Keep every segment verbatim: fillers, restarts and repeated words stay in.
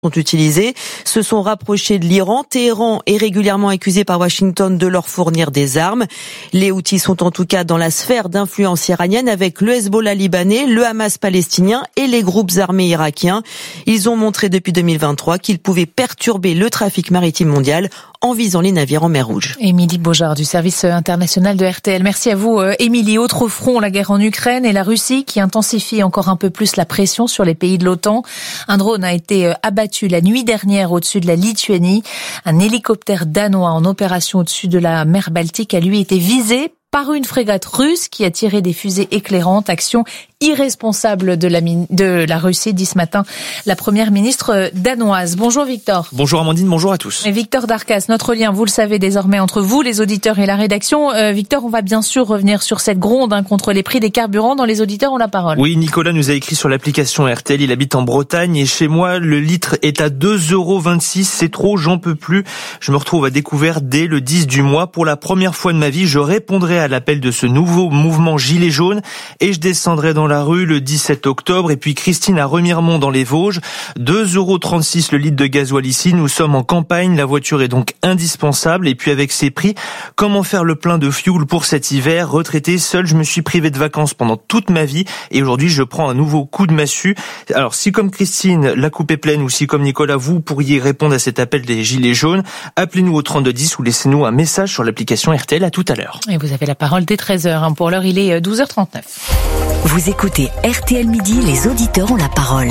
sont utilisés, se sont rapprochés de l'Iran. Téhéran est régulièrement accusé par Washington de leur fournir des armes. Les Houthis sont en tout cas dans la sphère d'influence iranienne avec le Hezbollah libanais, le Hamas palestinien et les groupes armés irakiens. Ils ont montré depuis deux mille vingt-trois qu'ils pouvaient perturber le trafic maritime mondial en visant les navires en mer Rouge. Émilie Beaujard du service international de R T L. Merci à vous, Émilie. Autre front, la guerre en Ukraine et la Russie qui intensifie encore un peu plus la pression sur les pays de l'OTAN. Un drone a été abattu la nuit dernière au-dessus de la Lituanie. Un hélicoptère danois en opération au-dessus de la mer Baltique a lui été visé par une frégate russe qui a tiré des fusées éclairantes. Action irresponsable de la, de la Russie, dit ce matin la première ministre danoise. Bonjour Victor. Bonjour Amandine, bonjour à tous. Et Victor Darcas, notre lien, vous le savez désormais, entre vous, les auditeurs et la rédaction. Euh, Victor, on va bien sûr revenir sur cette gronde hein, contre les prix des carburants dont les auditeurs ont la parole. Oui, Nicolas nous a écrit sur l'application R T L, il habite en Bretagne et chez moi, le litre est à deux euros vingt-six, c'est trop, j'en peux plus. Je me retrouve à découvert dès le dix du mois. Pour la première fois de ma vie, je répondrai à l'appel de ce nouveau mouvement Gilets jaunes et je descendrai dans la rue le dix-sept octobre. Et puis Christine à Remiremont dans les Vosges, deux euros trente-six le litre de gasoil ici. Nous sommes en campagne, la voiture est donc indispensable. Et puis avec ces prix, comment faire le plein de fuel pour cet hiver? Retraité, seul, je me suis privé de vacances pendant toute ma vie et aujourd'hui je prends un nouveau coup de massue. Alors si comme Christine, la coupe est pleine ou si comme Nicolas, vous pourriez répondre à cet appel des Gilets jaunes, appelez-nous au trente-deux dix ou laissez-nous un message sur l'application R T L. À tout à l'heure. Et vous avez la parole dès treize heures. Hein. Pour l'heure, il est douze heures trente-neuf. Vous écoutez R T L Midi, les auditeurs ont la parole.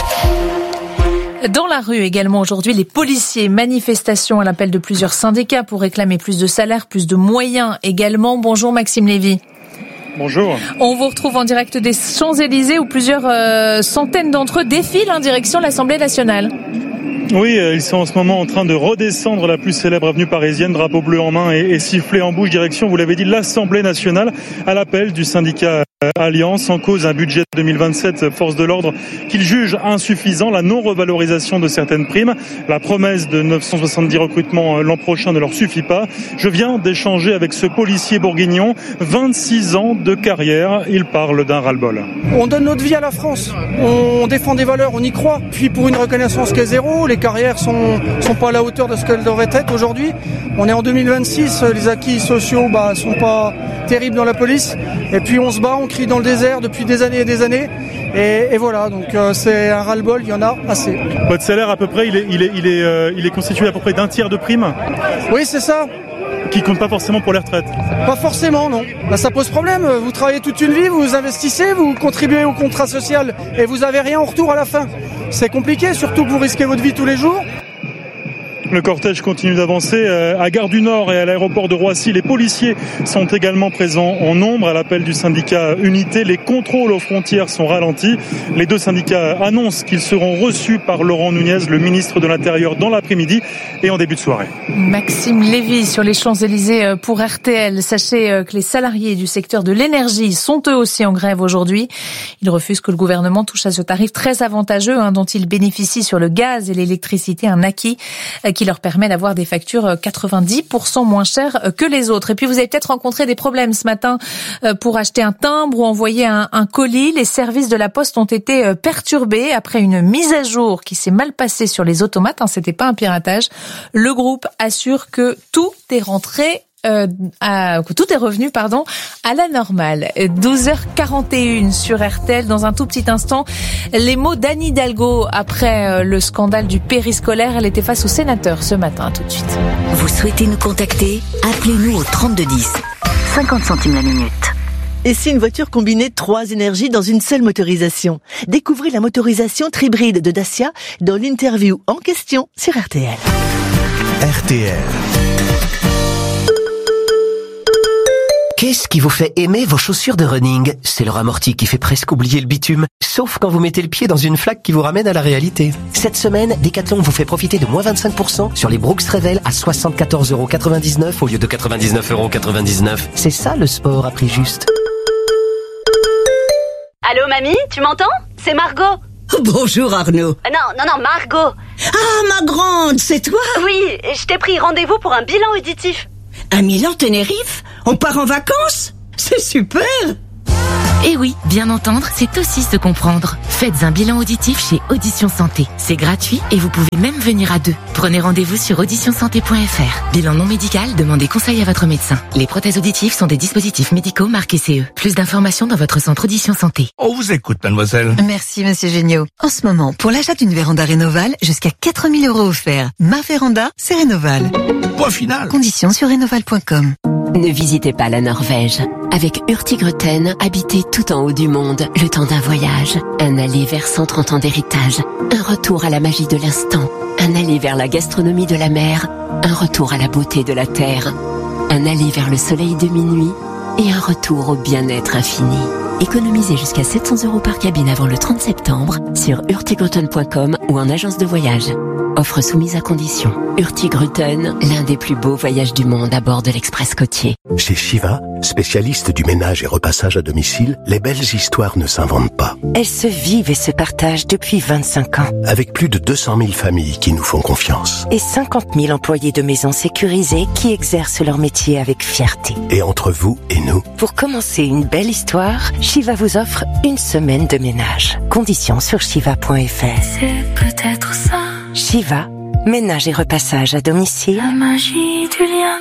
Dans la rue également aujourd'hui, les policiers, manifestation à l'appel de plusieurs syndicats pour réclamer plus de salaires, plus de moyens également. Bonjour Maxime Lévy. Bonjour. On vous retrouve en direct des Champs-Élysées où plusieurs euh, centaines d'entre eux défilent en direction de l'Assemblée nationale. Oui, ils sont en ce moment en train de redescendre la plus célèbre avenue parisienne, drapeau bleu en main et, et sifflet en bouche, direction, vous l'avez dit, l'Assemblée nationale, à l'appel du syndicat Alliance, en cause un budget deux mille vingt-sept, force de l'ordre, qu'il juge insuffisant, la non-revalorisation de certaines primes, la promesse de neuf cent soixante-dix recrutements l'an prochain ne leur suffit pas. Je viens d'échanger avec ce policier bourguignon, vingt-six ans de carrière, il parle d'un ras-le-bol. On donne notre vie à la France, on défend des valeurs, on y croit, puis pour une reconnaissance qui est zéro, les carrières sont, sont pas à la hauteur de ce qu'elles devraient être aujourd'hui. On est en deux mille vingt-six, les acquis sociaux bah, sont pas terribles dans la police, et puis on se bat, on crie dans le désert depuis des années et des années, et, et voilà, donc euh, c'est un ras-le-bol, il y en a assez. Votre salaire à peu près, il est, il est, il est, euh, il est constitué à peu près d'un tiers de primes ? Oui, c'est ça. Qui compte pas forcément pour les retraites? Pas forcément, non. Bah, ça pose problème. Vous travaillez toute une vie, vous investissez, vous contribuez au contrat social et vous avez rien en retour à la fin. C'est compliqué, surtout que vous risquez votre vie tous les jours. Le cortège continue d'avancer à Gare du Nord et à l'aéroport de Roissy. Les policiers sont également présents en nombre à l'appel du syndicat Unité. Les contrôles aux frontières sont ralentis. Les deux syndicats annoncent qu'ils seront reçus par Laurent Nunez, le ministre de l'Intérieur, dans l'après-midi et en début de soirée. Maxime Lévy sur les Champs-Élysées pour R T L. Sachez que les salariés du secteur de l'énergie sont eux aussi en grève aujourd'hui. Ils refusent que le gouvernement touche à ce tarif très avantageux hein, dont ils bénéficient sur le gaz et l'électricité, un acquis qui leur permet d'avoir des factures quatre-vingt-dix pour cent moins chères que les autres. Et puis vous avez peut-être rencontré des problèmes ce matin pour acheter un timbre ou envoyer un, un colis. Les services de la Poste ont été perturbés après une mise à jour qui s'est mal passée sur les automates. Hein, c'était pas un piratage. Le groupe assure que tout est rentré Euh, à, que tout est revenu pardon, à la normale. douze heures quarante et une sur R T L. Dans un tout petit instant, les mots d'Anne Hidalgo après le scandale du périscolaire. Elle était face au sénateur ce matin. Tout de suite. Vous souhaitez nous contacter? Appelez-nous au trente-deux dix. cinquante centimes la minute. Et si une voiture combinait trois énergies dans une seule motorisation? Découvrez la motorisation tribride de Dacia dans l'interview en question sur R T L. R T L. Qu'est-ce qui vous fait aimer vos chaussures de running? C'est leur amorti qui fait presque oublier le bitume, sauf quand vous mettez le pied dans une flaque qui vous ramène à la réalité. Cette semaine, Decathlon vous fait profiter de moins vingt-cinq pour cent sur les Brooks Revel à soixante-quatorze euros quatre-vingt-dix-neuf au lieu de quatre-vingt-dix-neuf euros quatre-vingt-dix-neuf. C'est ça le sport à prix juste. Allô mamie, tu m'entends? C'est Margot. Bonjour Arnaud. Non, non, non, Margot. Ah, ma grande, c'est toi? Oui, je t'ai pris rendez-vous pour un bilan auditif. À Milan, Tenerife? On part en vacances? C'est super! Et oui, bien entendre, c'est aussi se comprendre. Faites un bilan auditif chez Audition Santé. C'est gratuit et vous pouvez même venir à deux. Prenez rendez-vous sur audition santé point f r. Bilan non médical, demandez conseil à votre médecin. Les prothèses auditives sont des dispositifs médicaux marqués C E. Plus d'informations dans votre centre Audition Santé. On vous écoute, mademoiselle. Merci, monsieur Géniaud. En ce moment, pour l'achat d'une véranda Rénoval, jusqu'à quatre mille euros offerts. Ma véranda, c'est Rénoval. Point final. Conditions sur rénoval point com. Ne visitez pas la Norvège. Avec Hurtigruten, habitez tout en haut du monde, le temps d'un voyage. Un aller vers cent trente ans d'héritage. Un retour à la magie de l'instant. Un aller vers la gastronomie de la mer. Un retour à la beauté de la terre. Un aller vers le soleil de minuit. Et un retour au bien-être infini. Économisez jusqu'à sept cents euros par cabine avant le trente septembre sur hurtigruten point com ou en agence de voyage. Offre soumise à condition. Hurtigruten, l'un des plus beaux voyages du monde à bord de l'Express côtier. Chez Shiva, spécialiste du ménage et repassage à domicile, les belles histoires ne s'inventent pas. Elles se vivent et se partagent depuis vingt-cinq ans. Avec plus de deux cent mille familles qui nous font confiance. Et cinquante mille employés de maisons sécurisées qui exercent leur métier avec fierté. Et entre vous et nous, pour commencer une belle histoire, Shiva vous offre une semaine de ménage. Conditions sur shiva point f r. C'est peut-être ça. Shiva, ménage et repassage à domicile. La magie du lien.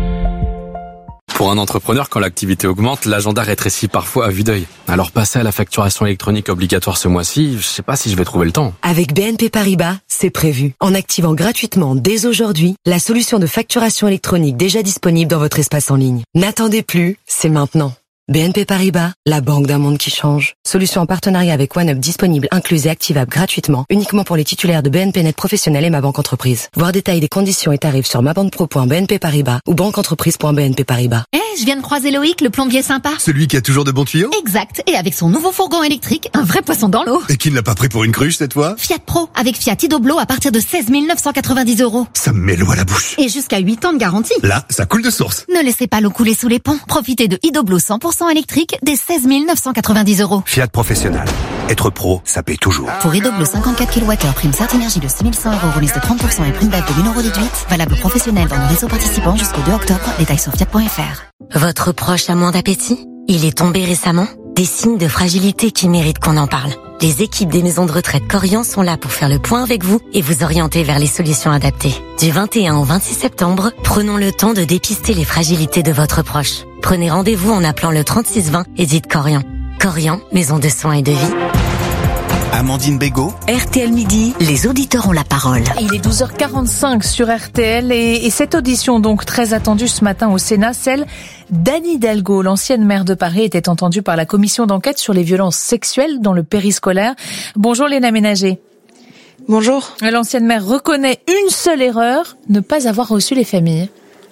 Pour un entrepreneur, quand l'activité augmente, l'agenda rétrécit parfois à vue d'œil. Alors passer à la facturation électronique obligatoire ce mois-ci, je sais pas si je vais trouver le temps. Avec B N P Paribas, c'est prévu. En activant gratuitement dès aujourd'hui la solution de facturation électronique déjà disponible dans votre espace en ligne. N'attendez plus, c'est maintenant. B N P Paribas, la banque d'un monde qui change. Solution en partenariat avec OneUp disponible, incluse et activable gratuitement, uniquement pour les titulaires de B N P Net Professionnel et Ma Banque Entreprise. Voir détails des conditions et tarifs sur ma banque pro point b n p paribas ou banque entreprise point b n p paribas. Eh, hey, je viens de croiser Loïc, le plombier sympa. Celui qui a toujours de bons tuyaux? Exact, et avec son nouveau fourgon électrique, un vrai poisson dans l'eau. Et qui ne l'a pas pris pour une cruche cette fois? Fiat Pro, avec Fiat Idoblo à partir de seize mille neuf cent quatre-vingt-dix euros. Ça me met l'eau à la bouche. Et jusqu'à huit ans de garantie. Là, ça coule de source. Ne laissez pas l'eau couler sous les ponts. Profitez de Idoblo cent pour cent électrique des seize mille neuf cent quatre-vingt-dix euros. Fiat Professionnel. Être pro, ça paye toujours. Pour Idoblo cinquante-quatre kilowattheures, prime Certinergie de six mille cent euros, remise de trente pour cent et prime d'aide de mille euros déduite. Valable professionnel dans nos réseaux participants jusqu'au deux octobre. Détails sur fiat point f r. Votre proche a moins d'appétit? Il est tombé récemment? Des signes de fragilité qui méritent qu'on en parle. Les équipes des maisons de retraite Corian sont là pour faire le point avec vous et vous orienter vers les solutions adaptées. Du vingt et un au vingt-six septembre, prenons le temps de dépister les fragilités de votre proche. Prenez rendez-vous en appelant le trente-six vingt et dites Corian. Corian, maison de soins et de vie. Amandine Bégaud. R T L Midi, les auditeurs ont la parole. Il est douze heures quarante-cinq sur R T L et, et cette audition donc très attendue ce matin au Sénat, celle d'Anne Hidalgo, l'ancienne maire de Paris, était entendue par la commission d'enquête sur les violences sexuelles dans le périscolaire. Bonjour Léna Ménager. Bonjour. L'ancienne maire reconnaît une seule erreur, ne pas avoir reçu les familles.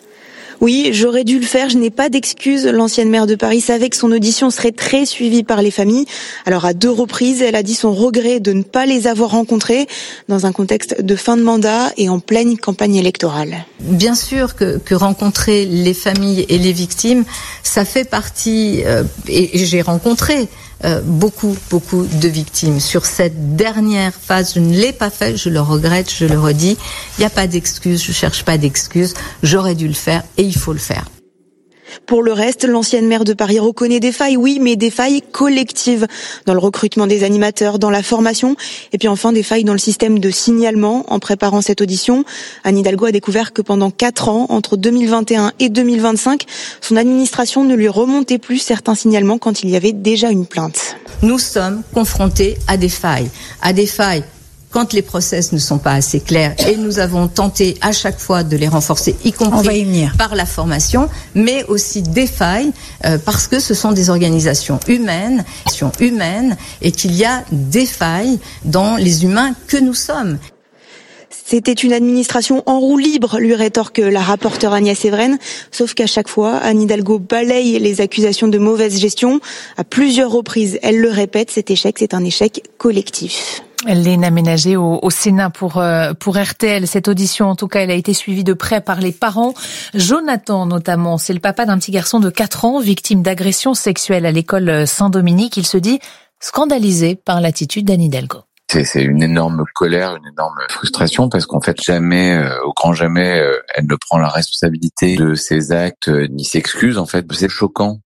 Oui, j'aurais dû le faire, je n'ai pas d'excuses. L'ancienne maire de Paris savait que son audition serait très suivie par les familles. Alors à deux reprises, elle a dit son regret de ne pas les avoir rencontrées dans un contexte de fin de mandat et en pleine campagne électorale. Bien sûr que, que rencontrer les familles et les victimes, ça fait partie, euh, et, et j'ai rencontré Euh, beaucoup, beaucoup de victimes. Sur cette dernière phase, je ne l'ai pas fait, je le regrette, je le redis. Il n'y a pas d'excuses, je cherche pas d'excuses. J'aurais dû le faire et il faut le faire. Pour le reste, l'ancienne maire de Paris reconnaît des failles, oui, mais des failles collectives dans le recrutement des animateurs, dans la formation, et puis enfin des failles dans le système de signalement. En préparant cette audition, Anne Hidalgo a découvert que pendant quatre ans, entre deux mille vingt et un et deux mille vingt-cinq, son administration ne lui remontait plus certains signalements quand il y avait déjà une plainte. Nous sommes confrontés à des failles, à des failles quand les process ne sont pas assez clairs, et nous avons tenté à chaque fois de les renforcer, y compris par la formation, mais aussi des failles euh, parce que ce sont des organisations humaines, humaines, et qu'il y a des failles dans les humains que nous sommes. C'était une administration en roue libre, lui rétorque la rapporteure Agnès Evren. Sauf qu'à chaque fois, Anne Hidalgo balaye les accusations de mauvaise gestion. À plusieurs reprises, elle le répète, cet échec, c'est un échec collectif. Léna Ménager au, au Sénat pour euh, pour R T L. Cette audition, en tout cas, elle a été suivie de près par les parents. Jonathan, notamment, c'est le papa d'un petit garçon de quatre ans, victime d'agression sexuelle à l'école Saint-Dominique. Il se dit scandalisé par l'attitude d'Anne Hidalgo. C'est, c'est une énorme colère, une énorme frustration parce qu'en fait jamais, euh, au grand jamais, euh, elle ne prend la responsabilité de ses actes euh, ni s'excuse. En fait, c'est choquant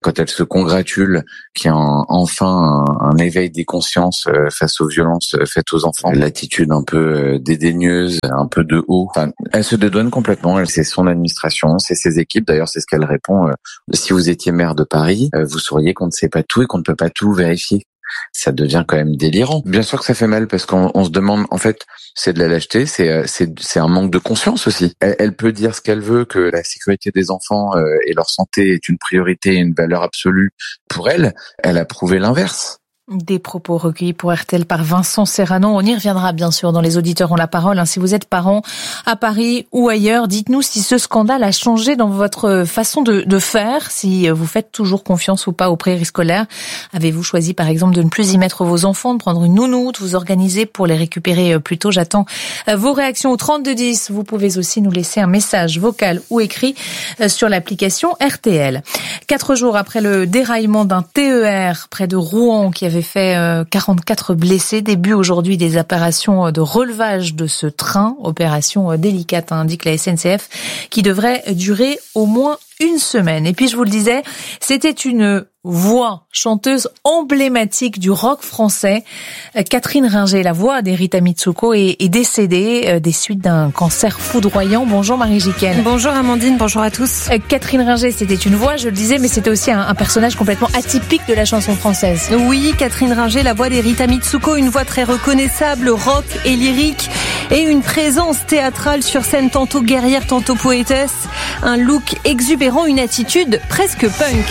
quand elle se congratule qu'il y a un, enfin un, un éveil des consciences euh, face aux violences faites aux enfants, l'attitude un peu euh, dédaigneuse, un peu de haut, enfin, elle se dédouane complètement. C'est son administration, c'est ses équipes. D'ailleurs, c'est ce qu'elle répond. Euh, si vous étiez maire de Paris, euh, vous sauriez qu'on ne sait pas tout et qu'on ne peut pas tout vérifier. Ça devient quand même délirant. Bien sûr que ça fait mal parce qu'on on se demande, en fait, c'est de la lâcheté, c'est c'est c'est un manque de conscience aussi. Elle, elle peut dire ce qu'elle veut, que la sécurité des enfants euh, et leur santé est une priorité et une valeur absolue pour elle. Elle a prouvé l'inverse. Des propos recueillis pour R T L par Vincent Serrano. On y reviendra bien sûr dans Les auditeurs ont la parole. Si vous êtes parent à Paris ou ailleurs, dites-nous si ce scandale a changé dans votre façon de, de faire, si vous faites toujours confiance ou pas aux périscolaires. Avez-vous choisi par exemple de ne plus y mettre vos enfants, de prendre une nounou, de vous organiser pour les récupérer plus tôt? J'attends vos réactions au trente-deux dix. Vous pouvez aussi nous laisser un message vocal ou écrit sur l'application R T L. Quatre jours après le déraillement d'un T E R près de Rouen qui avait fait quarante-quatre blessés, début aujourd'hui des opérations de relevage de ce train, opération délicate, indique la S N C F, qui devrait durer au moins une semaine. Et puis je vous le disais, c'était une voix, chanteuse emblématique du rock français. Catherine Ringer, la voix d'Erita Mitsuko, est, est décédée des suites d'un cancer foudroyant. Bonjour Marie Jiquel. Bonjour Amandine, bonjour à tous. Catherine Ringer, c'était une voix, je le disais, mais c'était aussi un, un personnage complètement atypique de la chanson française. Oui, Catherine Ringer, la voix d'Erita Mitsuko, une voix très reconnaissable, rock et lyrique, et une présence théâtrale sur scène tantôt guerrière, tantôt poétesse, un look exubérant, une attitude presque punk.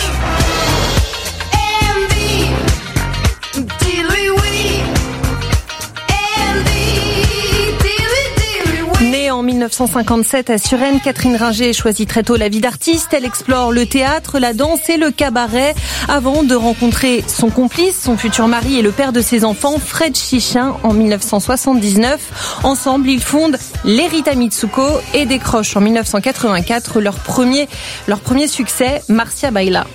Née en mille neuf cent cinquante-sept à Suresnes, Catherine Ringer choisit très tôt la vie d'artiste. Elle explore le théâtre, la danse et le cabaret avant de rencontrer son complice, son futur mari et le père de ses enfants, Fred Chichin, en mille neuf cent soixante-dix-neuf. Ensemble, ils fondent l'Erita Mitsuko et décrochent en mille neuf cent quatre-vingt-quatre leur premier, leur premier succès, Marcia Baila.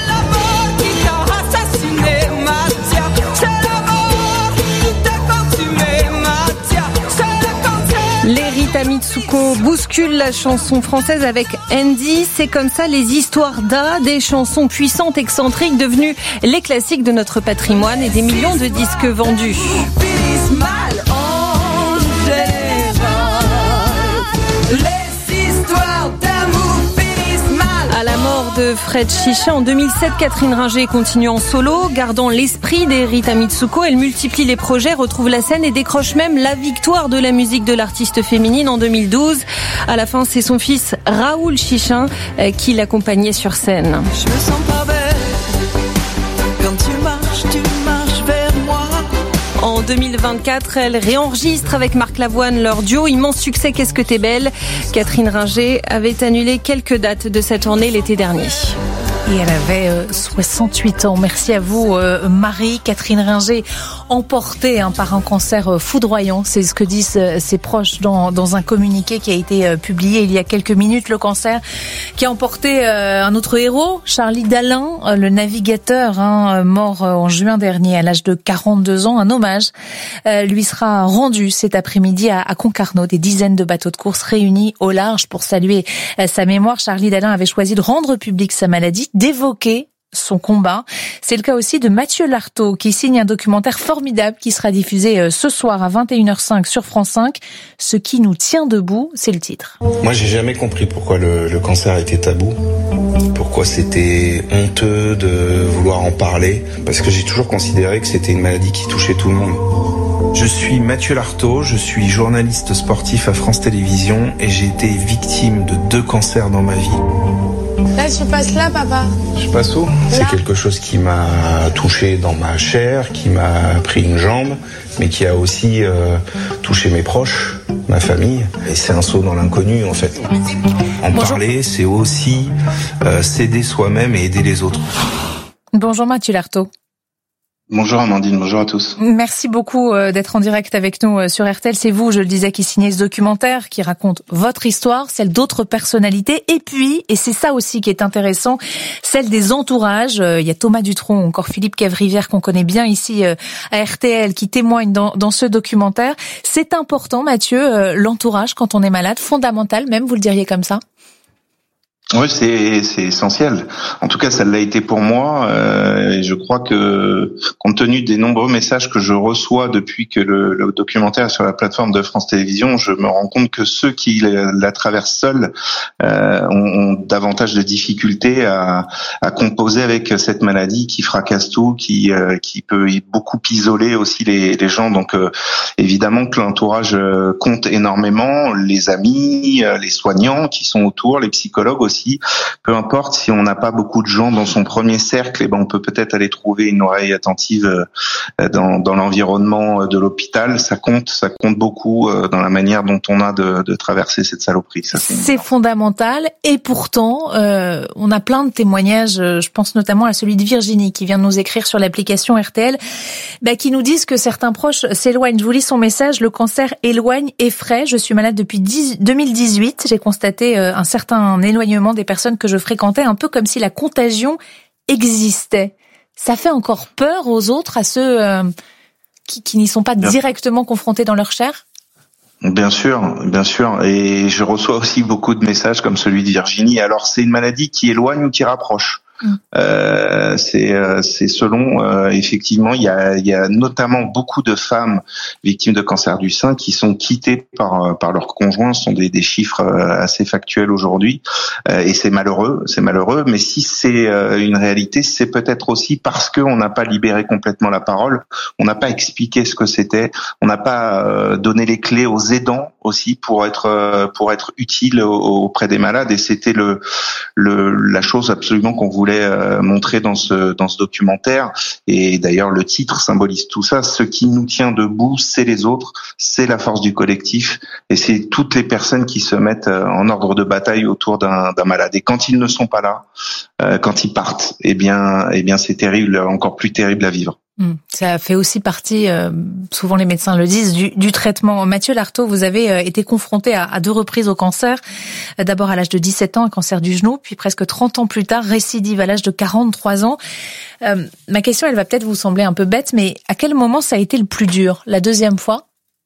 L'Erita Mitsuko bouscule la chanson française avec Andy. C'est comme ça les histoires d'A, des chansons puissantes, excentriques, devenues les classiques de notre patrimoine et des millions de disques vendus. À la mort de Fred Chichin en deux mille sept, Catherine Ringer continue en solo, gardant l'esprit d'Erita Mitsuko. Elle multiplie les projets, retrouve la scène et décroche même la victoire de la musique de l'artiste féminine en deux mille douze. À la fin, c'est son fils Raoul Chichin qui l'accompagnait sur scène. Je me sens pas belle quand tu marches, tu marches vers moi. En deux mille vingt-quatre, elle réenregistre avec Marc Lavoine leur duo immense succès Qu'est-ce que t'es belle. Catherine Ringer avait annulé quelques dates de sa tournée l'été dernier. Et elle avait euh, soixante-huit ans. Merci à vous, euh, Marie. Catherine Ringer, emportée hein, par un cancer euh, foudroyant. C'est ce que disent euh, ses proches dans, dans un communiqué qui a été euh, publié il y a quelques minutes. Le cancer qui a emporté euh, un autre héros, Charlie Dalin, euh, le navigateur, hein, mort euh, en juin dernier à l'âge de quarante-deux ans. Un hommage euh, lui sera rendu cet après-midi à, à Concarneau. Des dizaines de bateaux de course réunis au large pour saluer euh, sa mémoire. Charlie Dalin avait choisi de rendre publique sa maladie, d'évoquer son combat. C'est le cas aussi de Mathieu Lartaud qui signe un documentaire formidable qui sera diffusé ce soir à vingt et une heures cinq sur France cinq. Ce qui nous tient debout, c'est le titre. Moi, j'ai jamais compris pourquoi le, le cancer était tabou. Pourquoi c'était honteux de vouloir en parler. Parce que j'ai toujours considéré que c'était une maladie qui touchait tout le monde. Je suis Mathieu Lartaud, je suis journaliste sportif à France Télévisions et j'ai été victime de deux cancers dans ma vie. Là, tu passes là, papa. Je passe où ? C'est quelque chose qui m'a touché dans ma chair, qui m'a pris une jambe, mais qui a aussi euh, touché mes proches, ma famille. Et c'est un saut dans l'inconnu, en fait. En Bonjour. Parler, c'est aussi euh, s'aider soi-même et aider les autres. Bonjour Mathieu Lartaud. Bonjour Amandine, bonjour à tous. Merci beaucoup d'être en direct avec nous sur R T L. C'est vous, je le disais, qui signez ce documentaire, qui raconte votre histoire, celle d'autres personnalités, et puis, et c'est ça aussi qui est intéressant, celle des entourages. Il y a Thomas Dutronc, encore Philippe Cavrivière qu'on connaît bien ici à R T L, qui témoignent dans, dans ce documentaire. C'est important, Mathieu, l'entourage quand on est malade, fondamental même, vous le diriez comme ça ? Oui, c'est c'est essentiel. En tout cas, ça l'a été pour moi. Euh, et je crois que, compte tenu des nombreux messages que je reçois depuis que le, le documentaire est sur la plateforme de France Télévisions, je me rends compte que ceux qui la, la traversent seuls euh, ont, ont davantage de difficultés à, à composer avec cette maladie qui fracasse tout, qui euh, qui peut beaucoup isoler aussi les, les gens. Donc, euh, évidemment que l'entourage compte énormément, les amis, les soignants qui sont autour, les psychologues aussi. Peu importe, si on n'a pas beaucoup de gens dans son premier cercle, eh ben on peut peut-être aller trouver une oreille attentive dans, dans l'environnement de l'hôpital. Ça compte, ça compte beaucoup dans la manière dont on a de, de traverser cette saloperie. Ça, c'est, c'est fondamental. Et pourtant, euh, on a plein de témoignages. Je pense notamment à celui de Virginie qui vient de nous écrire sur l'application R T L, bah, qui nous disent que certains proches s'éloignent. Je vous lis son message. Le cancer éloigne, effraie. Je suis malade depuis deux mille dix-huit. J'ai constaté un certain éloignement des personnes que je fréquentais, un peu comme si la contagion existait. Ça fait encore peur aux autres, à ceux euh, qui, qui n'y sont pas bien directement confrontés dans leur chair? Bien sûr, bien sûr. Et je reçois aussi beaucoup de messages comme celui de Virginie. Alors, c'est une maladie qui éloigne ou qui rapproche. Mmh. Euh, c'est euh, c'est selon euh, effectivement il y a il y a notamment beaucoup de femmes victimes de cancer du sein qui sont quittées par par leurs conjoints. Ce sont des des chiffres assez factuels aujourd'hui euh, et c'est malheureux, c'est malheureux. Mais si c'est euh, une réalité, c'est peut-être aussi parce que on n'a pas libéré complètement la parole, on n'a pas expliqué ce que c'était, on n'a pas euh, donné les clés aux aidants aussi pour être euh, pour être utile auprès des malades. Et c'était le le la chose absolument qu'on voulait montrer dans ce dans ce documentaire. Et d'ailleurs le titre symbolise tout ça. Ce qui nous tient debout, c'est les autres, c'est la force du collectif et c'est toutes les personnes qui se mettent en ordre de bataille autour d'un, d'un malade. Et quand ils ne sont pas là, euh, quand ils partent, eh bien eh bien c'est terrible, encore plus terrible à vivre. Ça fait aussi partie, euh, souvent les médecins le disent, du, du traitement. Mathieu Lartaud, vous avez euh, été confronté à, à deux reprises au cancer. Euh, d'abord à l'âge de dix-sept ans, un cancer du genou, puis presque trente ans plus tard, récidive à l'âge de quarante-trois ans. Euh, ma question, elle va peut-être vous sembler un peu bête, mais à quel moment ça a été le plus dur? La deuxième fois?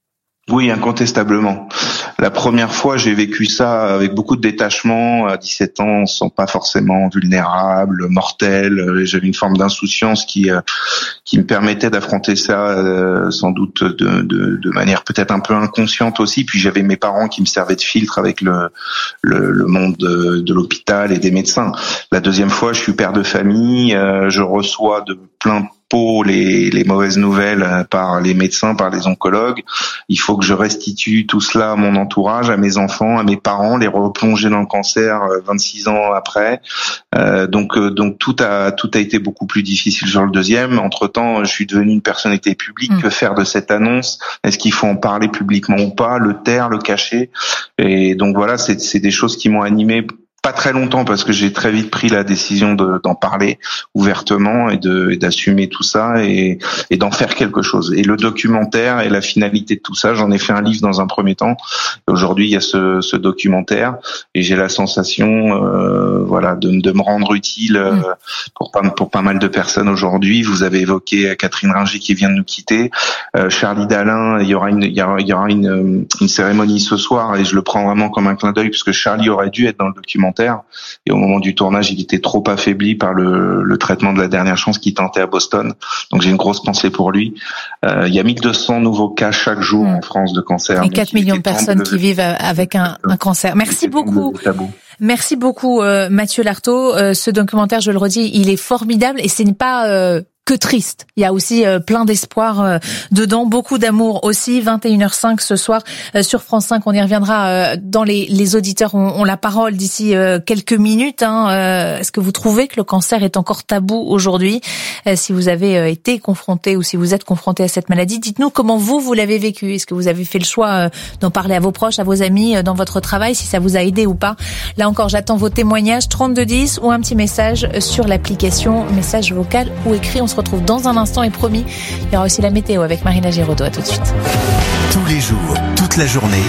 Oui, incontestablement. La première fois, j'ai vécu ça avec beaucoup de détachement. À dix-sept ans, on se sent pas forcément vulnérable, mortel. J'avais une forme d'insouciance qui qui me permettait d'affronter ça sans doute de, de, de manière peut-être un peu inconsciente aussi. Puis j'avais mes parents qui me servaient de filtre avec le le, le monde de, de l'hôpital et des médecins. La deuxième fois, je suis père de famille. Je reçois de plein Les, les mauvaises nouvelles par les médecins, par les oncologues. Il faut que je restitue tout cela à mon entourage, à mes enfants, à mes parents, les replonger dans le cancer vingt-six ans après. Euh, donc, donc tout a tout a été beaucoup plus difficile sur le deuxième. Entre-temps, je suis devenu une personnalité publique. Mmh. Que faire de cette annonce? Est-ce qu'il faut en parler publiquement ou pas? Le taire, le cacher? Et donc voilà, c'est, c'est des choses qui m'ont animé. Pas très longtemps parce que j'ai très vite pris la décision de, d'en parler ouvertement et, de, et d'assumer tout ça et, et d'en faire quelque chose. Et le documentaire et la finalité de tout ça, j'en ai fait un livre dans un premier temps. Et aujourd'hui, il y a ce, ce documentaire et j'ai la sensation, euh, voilà, de, de me rendre utile euh, pour pas pour pas mal de personnes aujourd'hui. Vous avez évoqué Catherine Ringer qui vient de nous quitter, euh, Charlie Dalin. Il y aura une il y aura, il y aura une, une cérémonie ce soir et je le prends vraiment comme un clin d'œil parce que Charlie aurait dû être dans le documentaire. Et au moment du tournage, il était trop affaibli par le, le traitement de la dernière chance qu'il tentait à Boston. Donc j'ai une grosse pensée pour lui. Euh, il y a mille deux cents nouveaux cas chaque jour en France de cancer. Et quatre millions de personnes de... qui vivent avec un, un cancer. Merci beaucoup. Merci beaucoup euh, Mathieu Lartaud. Euh, ce documentaire, je le redis, il est formidable et ce n'est pas... Euh, que triste. Il y a aussi euh, plein d'espoir euh, dedans, beaucoup d'amour aussi. vingt et une heures cinq ce soir euh, sur France cinq. On y reviendra. Euh, dans les, les auditeurs ont, ont la parole d'ici euh, quelques minutes. Hein. Euh, est-ce que vous trouvez que le cancer est encore tabou aujourd'hui? euh, Si vous avez euh, été confronté ou si vous êtes confronté à cette maladie, dites-nous comment vous, vous l'avez vécu. Est-ce que vous avez fait le choix euh, d'en parler à vos proches, à vos amis, euh, dans votre travail, si ça vous a aidé ou pas? Là encore, j'attends vos témoignages, trente-deux dix ou un petit message sur l'application, message vocal ou écrit. On se retrouve dans un instant et promis, il y aura aussi la météo avec Marina Giraudot. À tout de suite. Tous les jours, toute la journée,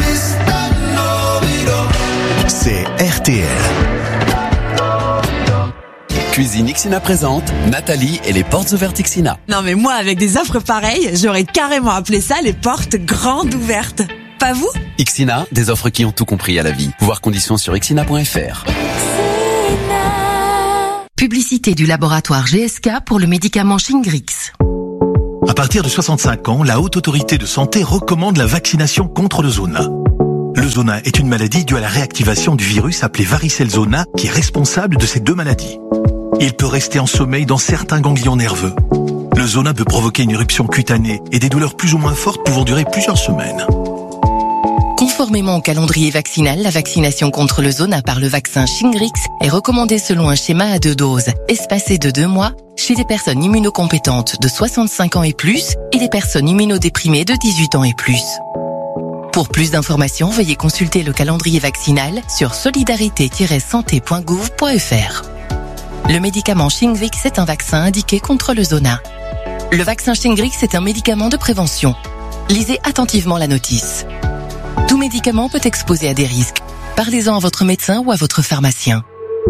c'est R T L. Cuisine Ixina présente Nathalie et les portes ouvertes Ixina. Non mais moi, avec des offres pareilles, j'aurais carrément appelé ça les portes grandes ouvertes. Pas vous? Ixina, des offres qui ont tout compris à la vie. Voir conditions sur ixina point f r. Publicité du laboratoire G S K pour le médicament Shingrix. À partir de soixante-cinq ans, la Haute Autorité de Santé recommande la vaccination contre le zona. Le zona est une maladie due à la réactivation du virus appelé varicelle zona qui est responsable de ces deux maladies. Il peut rester en sommeil dans certains ganglions nerveux. Le zona peut provoquer une éruption cutanée et des douleurs plus ou moins fortes pouvant durer plusieurs semaines. Conformément au calendrier vaccinal, la vaccination contre le zona par le vaccin Shingrix est recommandée selon un schéma à deux doses, espacé de deux mois, chez les personnes immunocompétentes de soixante-cinq ans et plus et les personnes immunodéprimées de dix-huit ans et plus. Pour plus d'informations, veuillez consulter le calendrier vaccinal sur solidarité tiret santé point gouv point f r. Le médicament Shingrix est un vaccin indiqué contre le zona. Le vaccin Shingrix est un médicament de prévention. Lisez attentivement la notice. Tout médicament peut exposer à des risques. Parlez-en à votre médecin ou à votre pharmacien.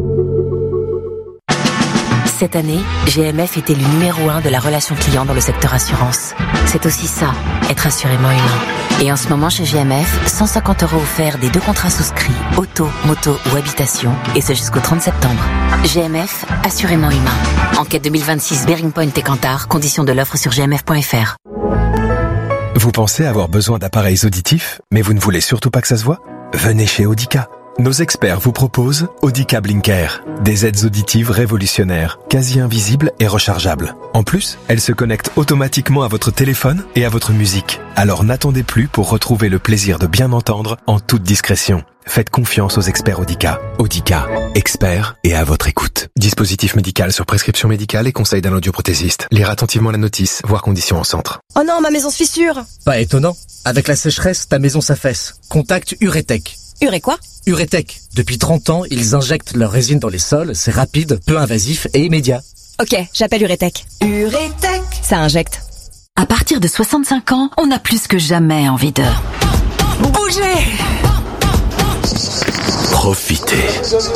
Cette année, G M F était le numéro un de la relation client dans le secteur assurance. C'est aussi ça, être assurément humain. Et en ce moment chez G M F, cent cinquante euros offerts des deux contrats souscrits, auto, moto ou habitation, et ce jusqu'au trente septembre. G M F, assurément humain. Enquête deux mille vingt-six, Bearing Point et Kantar, conditions de l'offre sur g m f point f r. Vous pensez avoir besoin d'appareils auditifs, mais vous ne voulez surtout pas que ça se voit ? Venez chez Audica. Nos experts vous proposent Audica Blinker, des aides auditives révolutionnaires, quasi invisibles et rechargeables. En plus, elles se connectent automatiquement à votre téléphone et à votre musique. Alors n'attendez plus pour retrouver le plaisir de bien entendre en toute discrétion. Faites confiance aux experts Audica. Audica, experts et à votre écoute. Dispositif médical sur prescription médicale et conseil d'un audioprothésiste. Lire attentivement la notice, voir conditions en centre. Oh non, ma maison se fissure. Pas étonnant. Avec la sécheresse, ta maison s'affaisse. Contacte Uretech. Uré quoi ? Uretech. Depuis trente ans, ils injectent leur résine dans les sols. C'est rapide, peu invasif et immédiat. Ok, j'appelle Uretech. Uretech. Ça injecte. À partir de soixante-cinq ans, on a plus que jamais envie de... bouger. Profitez.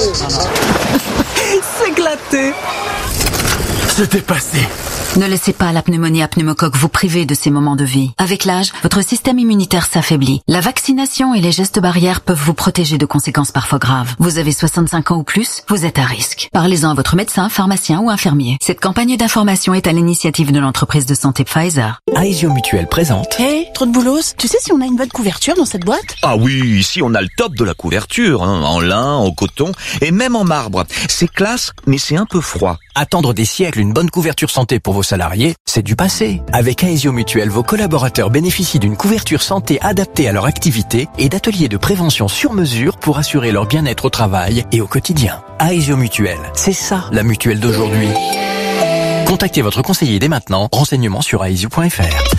S'éclater. Se dépasser. Ne laissez pas la pneumonie à pneumocoque vous priver de ces moments de vie. Avec l'âge, votre système immunitaire s'affaiblit. La vaccination et les gestes barrières peuvent vous protéger de conséquences parfois graves. Vous avez soixante-cinq ans ou plus, vous êtes à risque. Parlez-en à votre médecin, pharmacien ou infirmier. Cette campagne d'information est à l'initiative de l'entreprise de santé Pfizer. Aesio Mutuelle présente. Hé, hey, trop de boulos. Tu sais si on a une bonne couverture dans cette boîte ? Ah oui, ici on a le top de la couverture, hein, en lin, en coton et même en marbre. C'est classe, mais c'est un peu froid. Attendre des siècles une bonne couverture santé pour vos salariés, c'est du passé. Avec Aesio Mutuelle, vos collaborateurs bénéficient d'une couverture santé adaptée à leur activité et d'ateliers de prévention sur mesure pour assurer leur bien-être au travail et au quotidien. Aesio Mutuelle, c'est ça la mutuelle d'aujourd'hui. Contactez votre conseiller dès maintenant. Renseignements sur aesio point f r.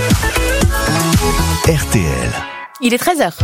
R T L. Il est treize heures.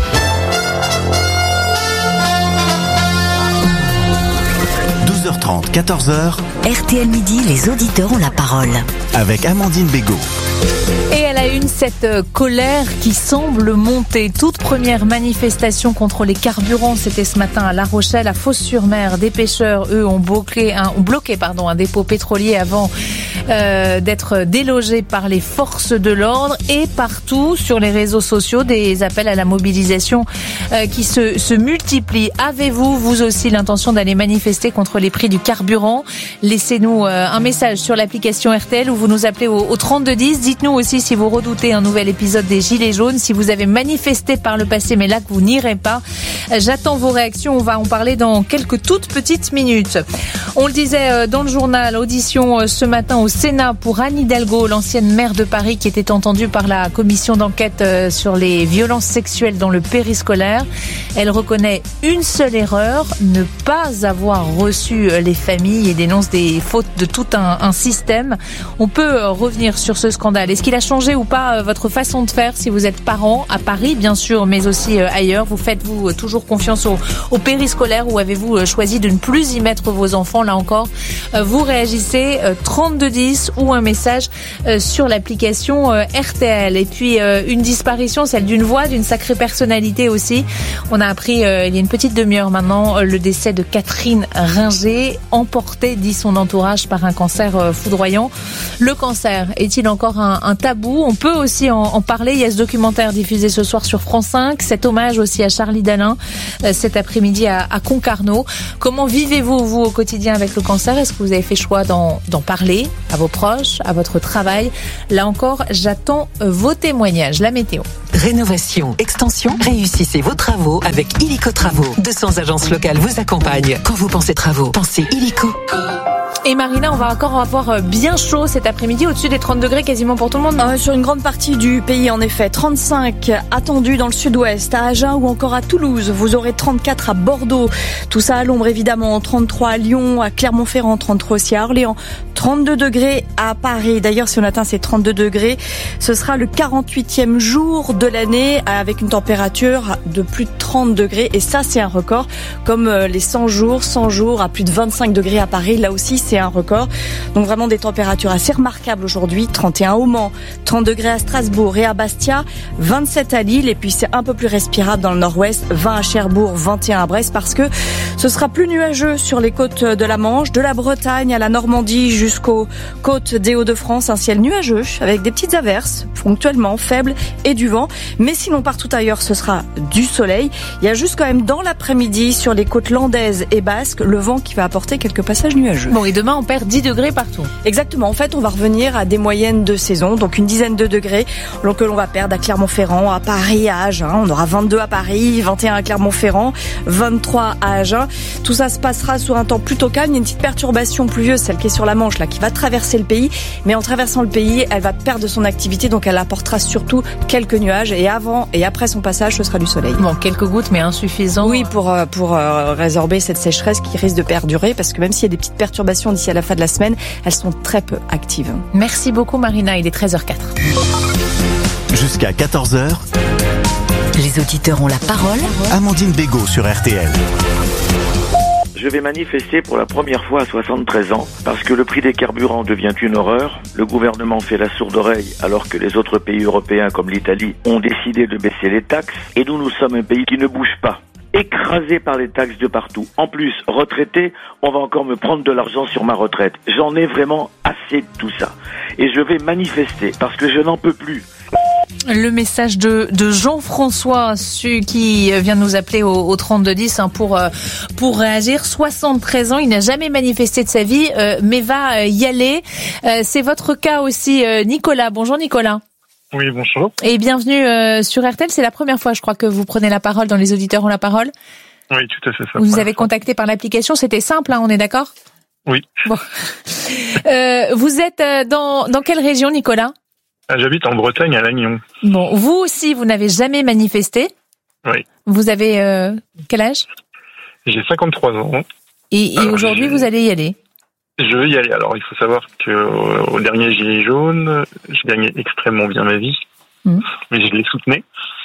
douze heures trente, quatorze heures. R T L Midi, les auditeurs ont la parole. Avec Amandine Bégaud. Et à la une, cette colère qui semble monter. Toute première manifestation contre les carburants, c'était ce matin à La Rochelle, à Fos-sur-Mer. Des pêcheurs, eux, ont bloqué un, ont bloqué, pardon, un dépôt pétrolier avant euh, d'être délogés par les forces de l'ordre. Et partout, sur les réseaux sociaux, des appels à la mobilisation euh, qui se, se multiplient. Avez-vous, vous aussi, l'intention d'aller manifester contre les prix du carburant ? Laissez-nous euh, un message sur l'application R T L ou vous nous appelez au, au trente-deux dix. Dites-nous aussi si vous redoutez un nouvel épisode des Gilets jaunes, si vous avez manifesté par le passé mais là que vous n'irez pas. J'attends vos réactions, on va en parler dans quelques toutes petites minutes. On le disait dans le journal, audition ce matin au Sénat pour Anne Hidalgo, l'ancienne maire de Paris qui était entendue par la commission d'enquête sur les violences sexuelles dans le périscolaire. Elle reconnaît une seule erreur, ne pas avoir reçu les familles et dénonce des fautes de tout un, un système. On peut revenir sur ce scandale. Est-ce qu'il a changé ou pas votre façon de faire si vous êtes parent à Paris, bien sûr, mais aussi ailleurs? Vous faites-vous toujours confiance au, au périscolaire ou avez-vous choisi de ne plus y mettre vos enfants? Là encore, vous réagissez trente-deux dix. dix ou un message euh, sur l'application euh, R T L. Et puis euh, une disparition, celle d'une voix, d'une sacrée personnalité aussi. On a appris euh, il y a une petite demi-heure maintenant euh, le décès de Catherine Ringer, emportée, dit son entourage, par un cancer euh, foudroyant. Le cancer est-il encore un, un tabou ? On peut aussi en, en parler. Il y a ce documentaire diffusé ce soir sur France cinq, cet hommage aussi à Charlie Dalin euh, cet après-midi à, à Concarneau. Comment vivez-vous, vous, au quotidien avec le cancer ? Est-ce que vous avez fait choix d'en, d'en parler à vos proches, à votre travail ? Là encore, j'attends vos témoignages. La météo. Rénovation, extension, réussissez vos travaux avec Illico Travaux. deux cents agences locales vous accompagnent. Quand vous pensez travaux, pensez Illico. Et Marina, on va encore avoir bien chaud cet après-midi, au-dessus des trente degrés quasiment pour tout le monde. Euh, sur une grande partie du pays, en effet. trente-cinq attendus dans le sud-ouest, à Agen ou encore à Toulouse. Vous aurez trente-quatre à Bordeaux. Tout ça à l'ombre, évidemment. trente-trois à Lyon, à Clermont-Ferrand, trente-trois aussi à Orléans. trente-deux degrés à Paris. D'ailleurs, si on atteint ces trente-deux degrés, ce sera le quarante-huitième jour de l'année avec une température de plus de trente degrés. Et ça, c'est un record. Comme les cent jours, cent jours à plus de vingt-cinq degrés à Paris. Là aussi, c'est un record. Donc vraiment des températures assez remarquables aujourd'hui. trente et un au Mans, trente degrés à Strasbourg et à Bastia, vingt-sept à Lille, et puis c'est un peu plus respirable dans le nord-ouest, vingt à Cherbourg, vingt et un à Brest, parce que ce sera plus nuageux sur les côtes de la Manche, de la Bretagne à la Normandie jusqu'aux côtes des Hauts-de-France. Un ciel nuageux avec des petites averses ponctuellement faibles et du vent, mais sinon partout ailleurs ce sera du soleil. Il y a juste quand même dans l'après-midi sur les côtes landaises et basques le vent qui va apporter quelques passages nuageux. Bon, et demain on perd dix degrés partout. Exactement, en fait on va revenir à des moyennes de saison, donc une dizaine de degrés que l'on va perdre à Clermont-Ferrand, à Paris, à Agen. On aura vingt-deux à Paris, vingt et un à Clermont-Ferrand, vingt-trois à Agen. Tout ça se passera sur un temps plutôt calme. Il y a une petite perturbation pluvieuse, celle qui est sur la Manche là, qui va traverser le pays, mais en traversant le pays elle va perdre son activité, donc elle apportera surtout quelques nuages, et avant et après son passage ce sera du soleil. Bon, quelques gouttes mais insuffisant. Oui, pour, pour euh, résorber cette sécheresse qui risque de perdurer, parce que même s'il y a des petites perturbations d'ici à la fin de la semaine, elles sont très peu actives. Merci beaucoup Marina, il est treize heures quatre. Jusqu'à quatorze heures, les auditeurs ont la parole. Amandine Bégaud sur R T L. Je vais manifester pour la première fois à soixante-treize ans parce que le prix des carburants devient une horreur. Le gouvernement fait la sourde oreille alors que les autres pays européens comme l'Italie ont décidé de baisser les taxes. Et nous, nous sommes un pays qui ne bouge pas, écrasé par les taxes de partout. En plus, retraité, on va encore me prendre de l'argent sur ma retraite. J'en ai vraiment assez de tout ça. Et je vais manifester parce que je n'en peux plus. Le message de, de Jean-François qui vient de nous appeler au, au trente-deux dix hein, pour, pour réagir. soixante-treize ans, il n'a jamais manifesté de sa vie, euh, mais va y aller. Euh, c'est votre cas aussi, euh, Nicolas. Bonjour Nicolas. Oui, bonjour. Et bienvenue euh, sur R T L. C'est la première fois, je crois, que vous prenez la parole dans Les Auditeurs ont la parole. Oui, tout à fait ça. Vous nous avez contacté par l'application, c'était simple, hein, on est d'accord ? Oui. Bon. euh, vous êtes dans, dans quelle région, Nicolas ? J'habite en Bretagne, à Lannion. Bon, vous aussi, vous n'avez jamais manifesté. Oui. Vous avez euh, quel âge ? J'ai cinquante-trois ans. Et, et Alors, aujourd'hui, j'ai... vous allez y aller ? Je vais y aller. Alors, il faut savoir que euh, au dernier Gilet jaune, je gagnais extrêmement bien ma vie, mmh. mais je les soutenais.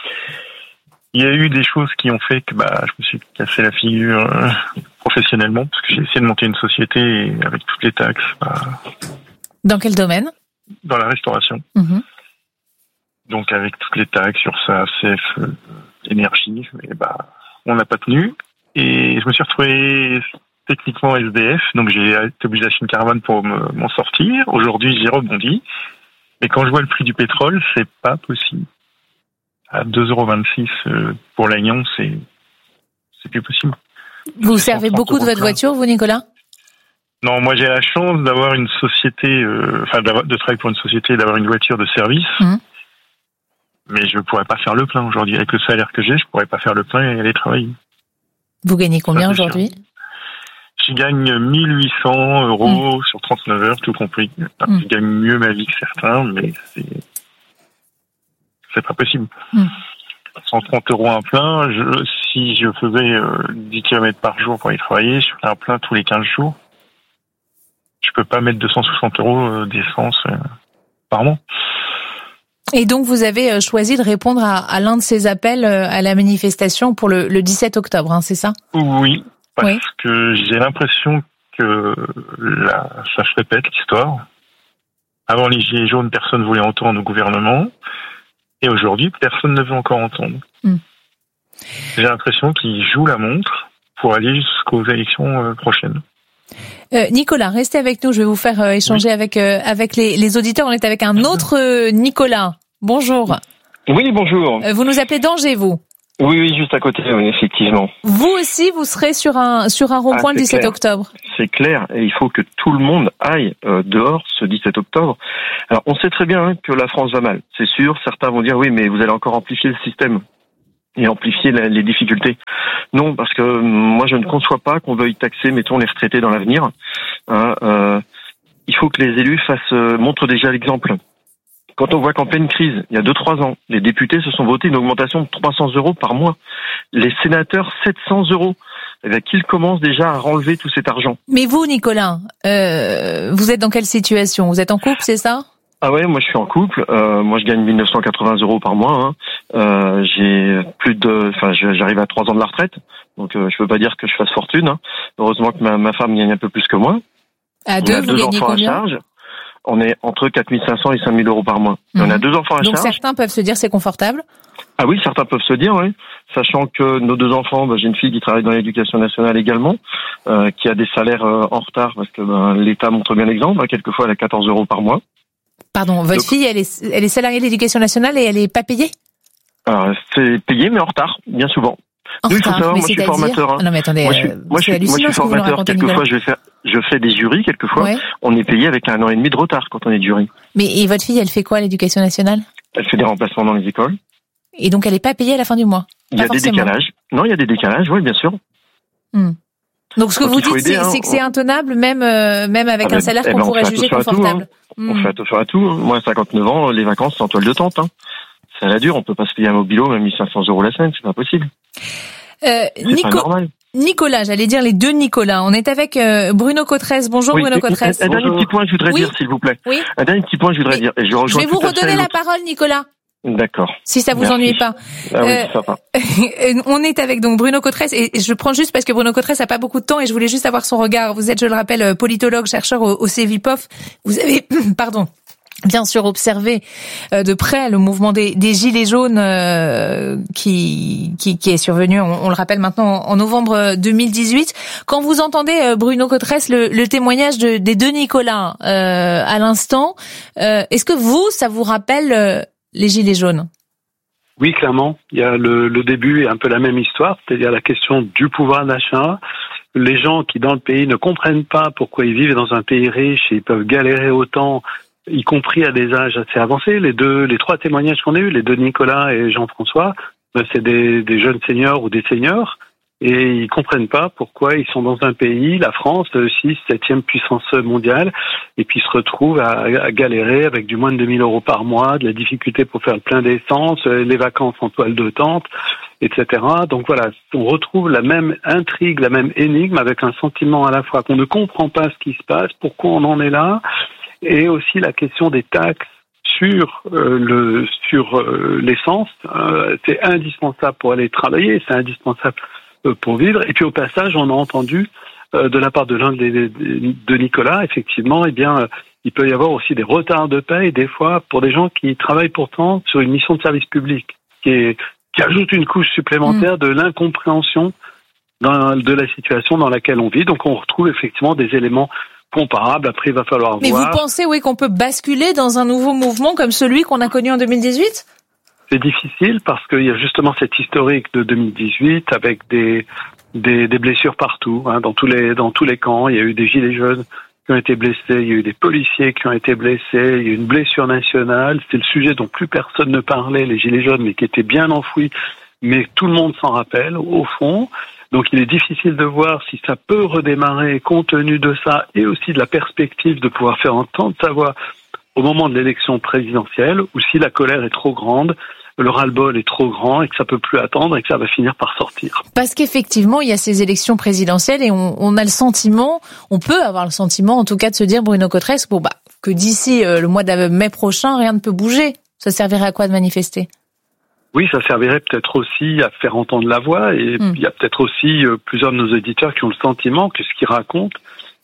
Il y a eu des choses qui ont fait que bah, je me suis cassé la figure euh, professionnellement, parce que j'ai essayé de monter une société et avec toutes les taxes. Bah, Dans quel domaine ? Dans la restauration. Mmh. Donc avec toutes les taxes sur ça, C F, euh, énergie, et bah, on n'a pas tenu. Et je me suis retrouvé techniquement S D F, donc j'ai été obligé d'acheter une caravane pour me, m'en sortir. Aujourd'hui, j'y rebondis. Mais quand je vois le prix du pétrole, c'est pas possible. À deux euros vingt-six euh, pour Lannion, c'est, c'est plus possible. Vous servez beaucoup de votre voiture, vous, Nicolas ? Non, moi j'ai la chance d'avoir une société, euh, enfin de travailler pour une société et d'avoir une voiture de service. Mmh. Mais je ne pourrais pas faire le plein aujourd'hui. Avec le salaire que j'ai, je ne pourrais pas faire le plein et aller travailler. Vous gagnez combien aujourd'hui ? Je gagne mille huit cents euros mmh. sur trente-neuf heures, tout compris. Enfin, mmh. Je gagne mieux ma vie que certains, mais c'est, c'est pas possible. Mmh. cent trente euros un plein, je... si je faisais euh, dix kilomètres par jour pour y travailler, je ferais un plein tous les quinze jours. Je peux pas mettre deux cent soixante euros d'essence par mois. Et donc, vous avez choisi de répondre à, à l'un de ces appels à la manifestation pour le, le dix-sept octobre, hein, c'est ça ? Oui, parce oui. que j'ai l'impression que là, ça se répète, l'histoire. Avant les gilets jaunes, personne ne voulait entendre le gouvernement. Et aujourd'hui, personne ne veut encore entendre. Mm. J'ai l'impression qu'ils jouent la montre pour aller jusqu'aux élections euh, prochaines. Euh, Nicolas, restez avec nous. Je vais vous faire euh, échanger oui. avec euh, avec les, les auditeurs. On est avec un autre euh, Nicolas. Bonjour. Oui, bonjour. Euh, vous nous appelez d'Angers, vous ? Oui, oui, juste à côté, oui, effectivement. Vous aussi, vous serez sur un sur un rond-point ah, le dix-sept octobre. C'est clair, et il faut que tout le monde aille euh, dehors ce dix-sept octobre. Alors, on sait très bien hein, que la France va mal. C'est sûr, certains vont dire oui, mais vous allez encore amplifier le système et amplifier la, les difficultés. Non, parce que euh, moi, je ne conçois pas qu'on veuille taxer, mettons, les retraités dans l'avenir. Hein, euh, il faut que les élus fassent euh, montrent déjà l'exemple. Quand on voit qu'en pleine crise, il y a deux trois ans, les députés se sont votés une augmentation de trois cents euros par mois. Les sénateurs, sept cents euros. Eh bien, qu'ils commencent déjà à renlever tout cet argent. Mais vous, Nicolas, euh, vous êtes dans quelle situation ? Vous êtes en couple, c'est ça ? Ah ouais, moi je suis en couple. Euh, moi je gagne mille neuf cent quatre-vingts euros par mois. Hein. Euh, j'ai plus de, enfin, j'arrive à trois ans de la retraite, donc euh, je peux pas dire que je fasse fortune. Hein. Heureusement que ma, ma femme gagne un peu plus que moi. À deux, vous gagnez combien ? À charge. On est entre quatre mille cinq cents et cinq mille euros par mois. Mmh. On a deux enfants à Donc charge. Donc certains peuvent se dire c'est confortable. Ah oui, certains peuvent se dire, oui. Sachant que nos deux enfants, bah, j'ai une fille qui travaille dans l'éducation nationale également, euh, qui a des salaires euh, en retard parce que bah, l'État montre bien l'exemple. Hein, quelquefois, elle a quatorze euros par mois. Pardon, votre Donc, fille, elle est, elle est salariée de l'éducation nationale et elle est pas payée ? Alors, c'est payé, mais en retard, bien souvent. En Nous, retard, il faut savoir, mais moi, je suis formateur. Hein. Non, mais attendez, moi, je suis, moi, je suis, moi, je suis formateur. Quelquefois, je vais faire, je fais des jurys. Quelquefois, ouais. On est payé avec un an et demi de retard quand on est jury. Mais et votre fille, elle fait quoi à l'éducation nationale ? Elle fait des remplacements dans les écoles. Et donc, elle est pas payée à la fin du mois ? Il y a des décalages. Non, il y a des décalages, oui, bien sûr. Hmm. Donc, ce que donc, vous dites, c'est, hein, c'est que c'est intenable, même, euh, même avec ah ben, un salaire eh ben, qu'on pourrait juger confortable. Tout, hein. hmm. On fait attention à tout. Moi, à cinquante-neuf ans, les vacances, c'est en toile de tente. Hein. C'est à la dure. On peut pas se payer un mobilo, même mille cinq cents euros la semaine. C'est pas possible. Euh, Nico... Nicolas, j'allais dire les deux Nicolas. On est avec euh, Bruno Cotresse. Bonjour oui, Bruno Cotresse. Un, un dernier petit point, je voudrais oui. dire, s'il vous plaît. Oui. Un dernier petit point, je voudrais dire. Et je, je vais vous redonner la parole, Nicolas. D'accord. Si ça vous Merci. ennuie pas. Ah oui, euh, ça va. On est avec donc Bruno Cotresse et je prends juste parce que Bruno Cotresse a pas beaucoup de temps et je voulais juste avoir son regard. Vous êtes, je le rappelle, politologue, chercheur au, au C V I P O F. Vous avez, pardon. Bien sûr, observer de près le mouvement des, des gilets jaunes euh, qui, qui qui est survenu, on, on le rappelle maintenant, en novembre deux mille dix-huit. Quand vous entendez Bruno Cotresse le, le témoignage de, des deux Nicolas euh, à l'instant, euh, est-ce que vous, ça vous rappelle euh, les gilets jaunes ? Oui, clairement. Il y a le, le début est un peu la même histoire, c'est-à-dire la question du pouvoir d'achat. Les gens qui dans le pays ne comprennent pas pourquoi ils vivent dans un pays riche et ils peuvent galérer autant, y compris à des âges assez avancés. Les deux, les trois témoignages qu'on a eus, les deux Nicolas et Jean-François, c'est des, des jeunes seniors ou des seniors, et ils comprennent pas pourquoi ils sont dans un pays, la France, six, septième puissance mondiale, et puis ils se retrouvent à, à galérer avec du moins de deux mille euros par mois, de la difficulté pour faire le plein d'essence, les vacances en toile de tente, et cetera. Donc voilà, on retrouve la même intrigue, la même énigme, avec un sentiment à la fois qu'on ne comprend pas ce qui se passe, pourquoi on en est là, et aussi la question des taxes sur euh, le sur euh, l'essence. Euh, c'est indispensable pour aller travailler, c'est indispensable euh, pour vivre. Et puis au passage, on a entendu euh, de la part de l'un des, des, de Nicolas, effectivement, eh bien, euh, il peut y avoir aussi des retards de paye des fois pour des gens qui travaillent pourtant sur une mission de service public, qui est qui ajoute une couche supplémentaire mmh. de l'incompréhension dans, de la situation dans laquelle on vit. Donc on retrouve effectivement des éléments comparables. Après, il va falloir Mais voir. Mais vous pensez, oui, qu'on peut basculer dans un nouveau mouvement comme celui qu'on a connu en deux mille dix-huit ? C'est difficile parce qu'il y a justement cette historique de deux mille dix-huit avec des des, des blessures partout, hein, dans tous les dans tous les camps. Il y a eu des gilets jaunes qui ont été blessés, il y a eu des policiers qui ont été blessés, il y a eu une blessure nationale. C'est le sujet dont plus personne ne parlait, les gilets jaunes, mais qui était bien enfoui, mais tout le monde s'en rappelle au fond. Donc il est difficile de voir si ça peut redémarrer compte tenu de ça et aussi de la perspective de pouvoir faire entendre sa voix au moment de l'élection présidentielle, ou si la colère est trop grande, le ras-le-bol est trop grand et que ça peut plus attendre et que ça va finir par sortir. Parce qu'effectivement, il y a ces élections présidentielles et on, on a le sentiment, on peut avoir le sentiment en tout cas de se dire, Bruno Cotresse, bon bah que d'ici euh, le mois de mai prochain, rien ne peut bouger. Ça servirait à quoi de manifester ? Oui, ça servirait peut-être aussi à faire entendre la voix et mmh. il y a peut-être aussi euh, plusieurs de nos éditeurs qui ont le sentiment que ce qu'ils racontent,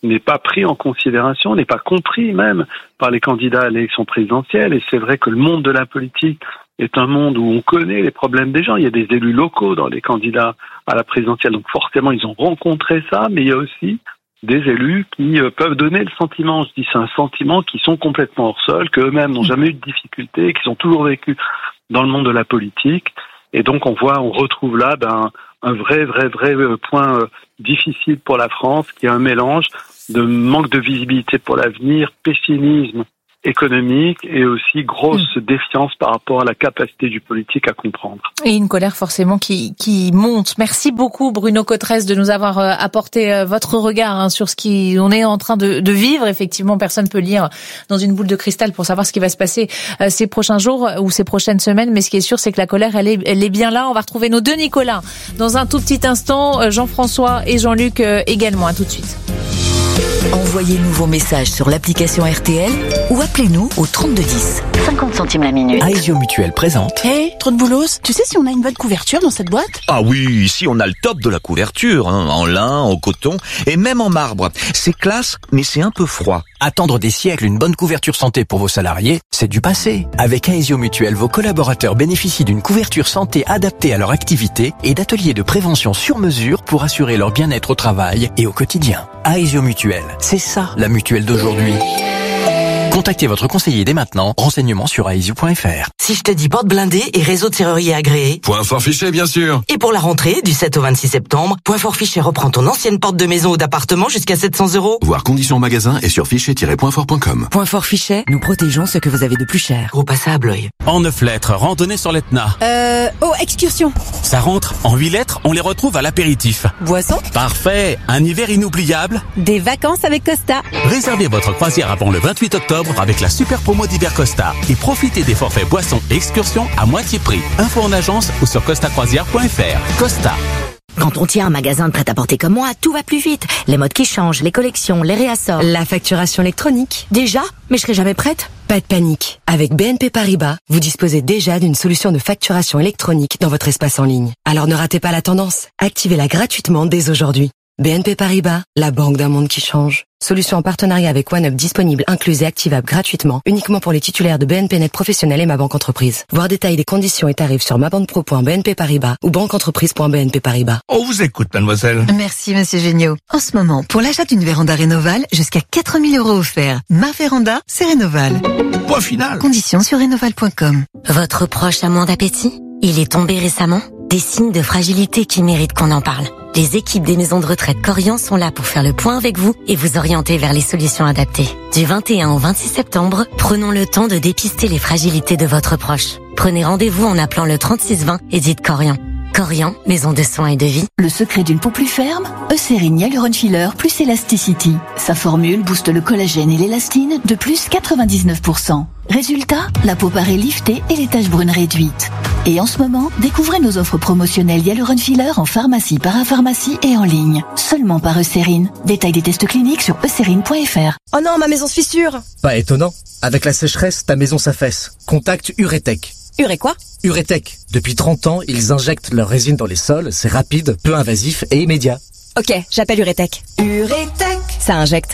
n'est pas pris en considération, n'est pas compris même par les candidats à l'élection présidentielle. Et c'est vrai que le monde de la politique est un monde où on connaît les problèmes des gens. Il y a des élus locaux dans les candidats à la présidentielle, donc forcément ils ont rencontré ça, mais il y a aussi des élus qui euh, peuvent donner le sentiment, je dis c'est un sentiment, qui sont complètement hors sol, qu'eux-mêmes n'ont jamais eu de difficultés, qui ont toujours vécu dans le monde de la politique. Et donc on voit, on retrouve là ben, un vrai, vrai, vrai point euh, difficile pour la France, qui est un mélange de manque de visibilité pour l'avenir, pessimisme économique et aussi grosse mmh. défiance par rapport à la capacité du politique à comprendre. Et une colère forcément qui qui monte. Merci beaucoup Bruno Cotresse de nous avoir apporté votre regard hein, sur ce qu'on est en train de, de vivre. Effectivement, personne ne peut lire dans une boule de cristal pour savoir ce qui va se passer euh, ces prochains jours ou ces prochaines semaines. Mais ce qui est sûr, c'est que la colère, elle est, elle est bien là. On va retrouver nos deux Nicolas dans un tout petit instant. Jean-François et Jean-Luc euh, également. À tout de suite. Envoyez-nous vos messages sur l'application R T L ou appelez-nous au trente-deux dix. cinquante centimes la minute. Aesio Mutuel présente. Hé, hey, trop de boulot. Tu sais si on a une bonne couverture dans cette boîte? Ah oui, ici on a le top de la couverture, hein, en lin, en coton et même en marbre. C'est classe, mais c'est un peu froid. Attendre des siècles une bonne couverture santé pour vos salariés, c'est du passé. Avec Aesio Mutuel, vos collaborateurs bénéficient d'une couverture santé adaptée à leur activité et d'ateliers de prévention sur mesure pour assurer leur bien-être au travail et au quotidien. Aesio Mutuel, c'est ça la mutuelle d'aujourd'hui. Contactez votre conseiller dès maintenant. Renseignements sur aesio point f r. Si je te dis porte blindée et réseau de serrurier agréé. Point fort fichet, bien sûr. Et pour la rentrée, du sept au vingt-six septembre, Point fort fichet reprend ton ancienne porte de maison ou d'appartement jusqu'à sept cents euros. Voir conditions magasin et sur fichet tiret point fort point com. Point fort fichet, nous protégeons ce que vous avez de plus cher. Gros passage à Blois. En neuf lettres, randonnée sur l'Etna. Euh, oh, excursion. Ça rentre. En huit lettres, on les retrouve à l'apéritif. Boisson. Parfait. Un hiver inoubliable. Des vacances avec Costa. Réservez votre croisière avant le vingt-huit octobre avec la super promo d'hiver Costa et profitez des forfaits boissons et excursions à moitié prix. Info en agence ou sur costa croisière point f r. Costa. Quand on tient un magasin de prêt-à-porter comme moi, tout va plus vite. Les modes qui changent, les collections, les réassorts. La facturation électronique. Déjà? Mais je serai jamais prête. Pas de panique. Avec B N P Paribas, vous disposez déjà d'une solution de facturation électronique dans votre espace en ligne. Alors ne ratez pas la tendance. Activez-la gratuitement dès aujourd'hui. B N P Paribas, la banque d'un monde qui change. Solution en partenariat avec OneUp disponible, incluse et activable gratuitement, uniquement pour les titulaires de B N P Net Professionnel et Ma Banque Entreprise. Voir détail des conditions et tarifs sur mabanpro point b n p paribas ou banqueentreprise point b n p paribas. On vous écoute, mademoiselle. Merci, monsieur Géniaud. En ce moment, pour l'achat d'une véranda Rénoval, jusqu'à quatre mille euros offerts. Ma véranda, c'est Rénoval. Point final. Conditions sur rénoval point com. Votre proche a moins d'appétit? Il est tombé récemment? Des signes de fragilité qui méritent qu'on en parle. Les équipes des maisons de retraite Corian sont là pour faire le point avec vous et vous orienter vers les solutions adaptées. Du vingt et un au vingt-six septembre, prenons le temps de dépister les fragilités de votre proche. Prenez rendez-vous en appelant le trente-six vingt et dites Corian. Corian, maison de soins et de vie. Le secret d'une peau plus ferme? Eucérine Hyaluron Filler plus Elasticity. Sa formule booste le collagène et l'élastine de plus quatre-vingt-dix-neuf pour cent. Résultat, la peau paraît liftée et les taches brunes réduites. Et en ce moment, découvrez nos offres promotionnelles Hyaluron Filler en pharmacie, parapharmacie et en ligne. Seulement par Eucérine. Détail des tests cliniques sur eucérine point f r. Oh non, ma maison se fissure. Pas étonnant. Avec la sécheresse, ta maison s'affaisse. Contacte Uretech. Uré quoi? Uretech. Depuis trente ans, ils injectent leur résine dans les sols. C'est rapide, peu invasif et immédiat. Ok, j'appelle Uretech. Uretech. Ça injecte.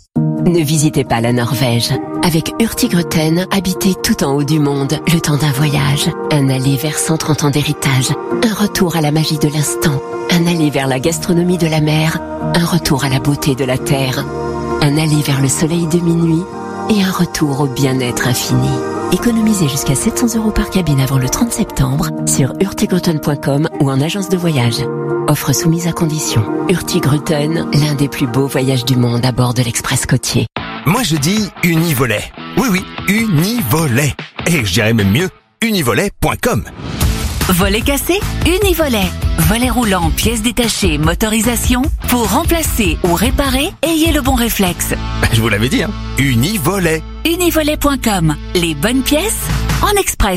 Ne visitez pas la Norvège. Avec Hurtigruten, habitez tout en haut du monde, le temps d'un voyage. Un aller vers cent trente ans d'héritage. Un retour à la magie de l'instant. Un aller vers la gastronomie de la mer. Un retour à la beauté de la terre. Un aller vers le soleil de minuit. Et un retour au bien-être infini. Économisez jusqu'à sept cents euros par cabine avant le trente septembre sur hurtigruten point com ou en agence de voyage. Offre soumise à condition. Hurtigruten, l'un des plus beaux voyages du monde à bord de l'Express côtier. Moi je dis Univolet. Oui oui, Univolet. Et je dirais même mieux, univolet point com. Volet cassé? Univolet. Volet roulant, pièces détachées, motorisation. Pour remplacer ou réparer, ayez le bon réflexe. Je vous l'avais dit, hein. Univolet. univolet point com. Les bonnes pièces en express.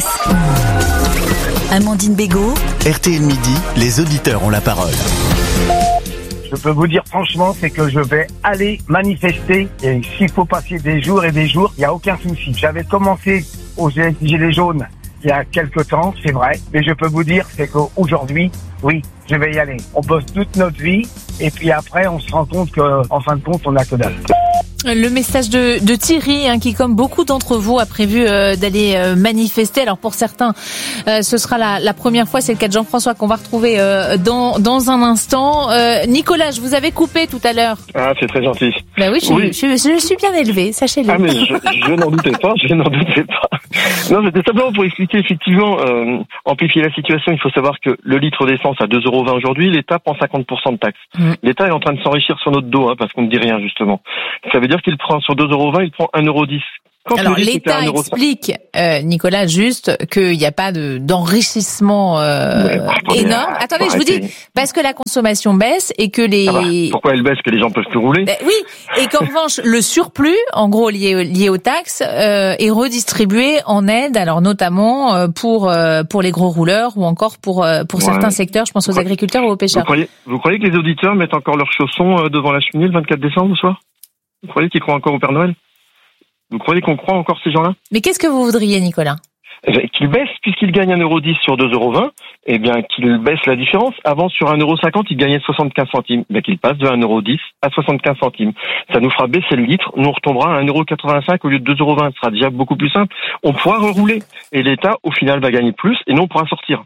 Amandine Bégaud. R T L Midi, les auditeurs ont la parole. Je peux vous dire franchement, c'est que je vais aller manifester et s'il faut passer des jours et des jours, il n'y a aucun souci. J'avais commencé aux Gilets jaunes il y a quelques temps, c'est vrai, mais je peux vous dire, c'est qu'aujourd'hui, oui, je vais y aller. On bosse toute notre vie et puis après on se rend compte qu'en fin de compte on n'a que dalle. Le message de, de Thierry, hein, qui comme beaucoup d'entre vous a prévu euh, d'aller euh, manifester. Alors pour certains, euh, ce sera la, la première fois. C'est le cas de Jean-François qu'on va retrouver euh, dans dans un instant. Euh, Nicolas, je vous avais coupé tout à l'heure. Ah, c'est très gentil. Bah oui, je, oui. Je, je, je suis bien élevé, sachez-le. Ah mais je, je n'en doutais pas, je n'en doutais pas. Non, c'était simplement pour expliquer effectivement, euh, amplifier la situation. Il faut savoir que le litre d'essence à deux euros vingt aujourd'hui, l'État prend cinquante pour cent de taxes. Mmh. L'État est en train de s'enrichir sur notre dos, hein, parce qu'on ne dit rien justement. Ça veut dire qu'il prend sur deux euros vingt, il prend un euro dix. Quand alors l'État explique, euh, Nicolas, juste qu'il n'y a pas de d'enrichissement euh, ouais, énorme. Euh, Attendez, je vous dis, parce que la consommation baisse et que les... Ah bah, pourquoi elle baisse? Que les gens peuvent plus rouler? Ben, oui, et qu'en revanche, le surplus, en gros lié, lié aux taxes, euh, est redistribué en aide, alors notamment euh, pour euh, pour les gros rouleurs ou encore pour euh, pour ouais. certains secteurs, je pense aux agriculteurs ou aux pêcheurs. Vous croyez, vous croyez que les auditeurs mettent encore leurs chaussons euh, devant la cheminée le vingt-quatre décembre au soir? Vous croyez qu'ils croient encore au Père Noël? Vous croyez qu'on croit encore ces gens-là? Mais qu'est-ce que vous voudriez, Nicolas? Qu'ils baissent, puisqu'ils gagnent un euro dix sur deux euros vingt, eh bien, qu'ils baissent la différence. Avant, sur un euro cinquante, ils gagnaient soixante-quinze centimes. Eh bien, qu'ils passent de un euro dix à soixante-quinze centimes. Ça nous fera baisser le litre. Nous, on retombera à un euro quatre-vingt-cinq au lieu de deux euros vingt. Ce sera déjà beaucoup plus simple. On pourra rerouler. Et l'État, au final, va gagner plus et nous, on pourra sortir.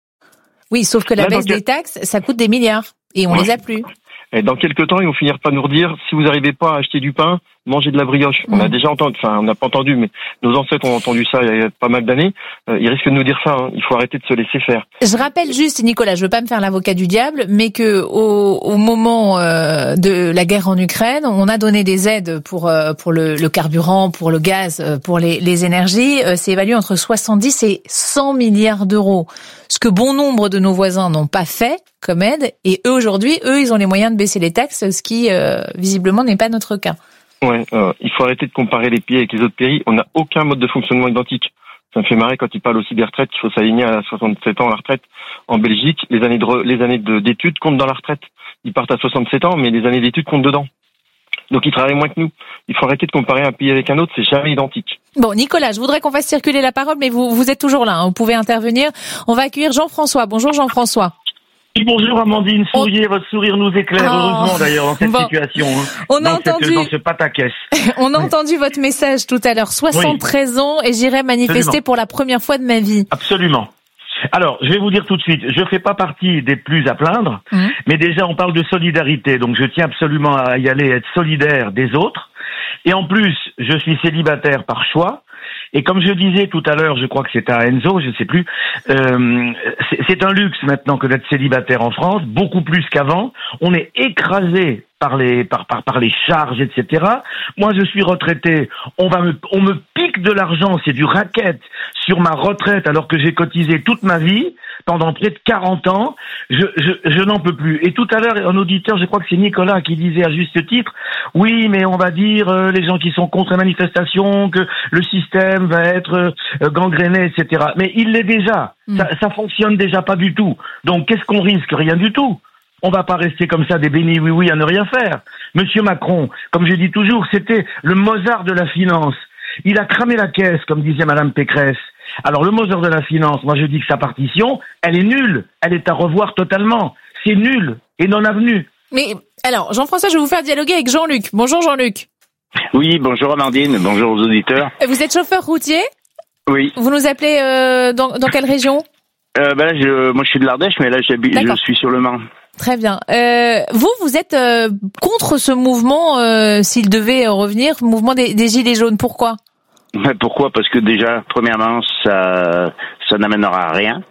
Oui, sauf que la Là, baisse des taxes, ça coûte des milliards. Et on ouais. les a plus. Et dans quelques temps, ils vont finir par nous redire, si vous n'arrivez pas à acheter du pain, mangez de la brioche. Mmh. On a déjà entendu, enfin, on n'a pas entendu, mais nos ancêtres ont entendu ça il y a pas mal d'années. Euh, ils risquent de nous dire ça, hein. Il faut arrêter de se laisser faire. Je rappelle juste, Nicolas, je veux pas me faire l'avocat du diable, mais que au, au moment euh, de la guerre en Ukraine, on a donné des aides pour euh, pour le, le carburant, pour le gaz, euh, pour les, les énergies. Euh, c'est évalué entre soixante-dix et cent milliards d'euros. Ce que bon nombre de nos voisins n'ont pas fait comme aide, et eux aujourd'hui, eux, ils ont les moyens de baisser les taxes, ce qui euh, visiblement n'est pas notre cas. Ouais, euh, il faut arrêter de comparer les pays avec les autres pays. On n'a aucun mode de fonctionnement identique. Ça me fait marrer quand ils parlent aussi des retraites, qu'il faut s'aligner à soixante-sept ans à la retraite. En Belgique, les années de re, les années de, d'études comptent dans la retraite. Ils partent à soixante-sept ans, mais les années d'études comptent dedans. Donc ils travaillent moins que nous. Il faut arrêter de comparer un pays avec un autre, c'est jamais identique. Bon, Nicolas, je voudrais qu'on fasse circuler la parole, mais vous, vous êtes toujours là, hein, vous pouvez intervenir. On va accueillir Jean-François. Bonjour Jean-François. Bonjour Amandine, souriez, votre sourire nous éclaire, oh. heureusement d'ailleurs dans cette bon. situation. Hein. On a dans entendu cette, dans ce pataquès. On a oui. entendu votre message tout à l'heure, soixante-treize oui. ans et j'irai manifester Absolument. Pour la première fois de ma vie. Absolument. Alors, je vais vous dire tout de suite, je fais pas partie des plus à plaindre, mmh. mais déjà on parle de solidarité, donc je tiens absolument à y aller, être solidaire des autres. Et en plus, je suis célibataire par choix. Et comme je disais tout à l'heure, je crois que c'était à Enzo, je ne sais plus, euh, c'est, c'est un luxe maintenant que d'être célibataire en France, beaucoup plus qu'avant. On est écrasé par les par par par les charges, et cetera. Moi, je suis retraité. On va me on me pique de l'argent, c'est du racket sur ma retraite alors que j'ai cotisé toute ma vie pendant près de quarante ans. Je je je n'en peux plus. Et tout à l'heure, un auditeur, je crois que c'est Nicolas qui disait à juste titre, oui, mais on va dire euh, les gens qui sont contre les manifestations, que le système va être euh, gangréné, et cetera. Mais il l'est déjà. Mmh. Ça ça fonctionne déjà pas du tout. Donc qu'est-ce qu'on risque? Rien du tout. On va pas rester comme ça des bénis oui-oui à ne rien faire. Monsieur Macron, comme je dis toujours, c'était le Mozart de la finance. Il a cramé la caisse, comme disait Madame Pécresse. Alors le Mozart de la finance, moi je dis que sa partition, elle est nulle. Elle est à revoir totalement. C'est nul et non avenu. Mais alors, Jean-François, je vais vous faire dialoguer avec Jean-Luc. Bonjour Jean-Luc. Oui, bonjour Amandine, bonjour aux auditeurs. Vous êtes chauffeur routier? Oui. Vous nous appelez euh, dans, dans quelle région? euh, ben là, je, Moi je suis de l'Ardèche, mais là j'habite, je suis sur le Mans. Très bien. Euh, vous, vous êtes euh, contre ce mouvement, euh, s'il devait revenir, mouvement des, des Gilets jaunes. Pourquoi? Pourquoi? Parce que déjà, premièrement, ça, ça n'amènera à rien.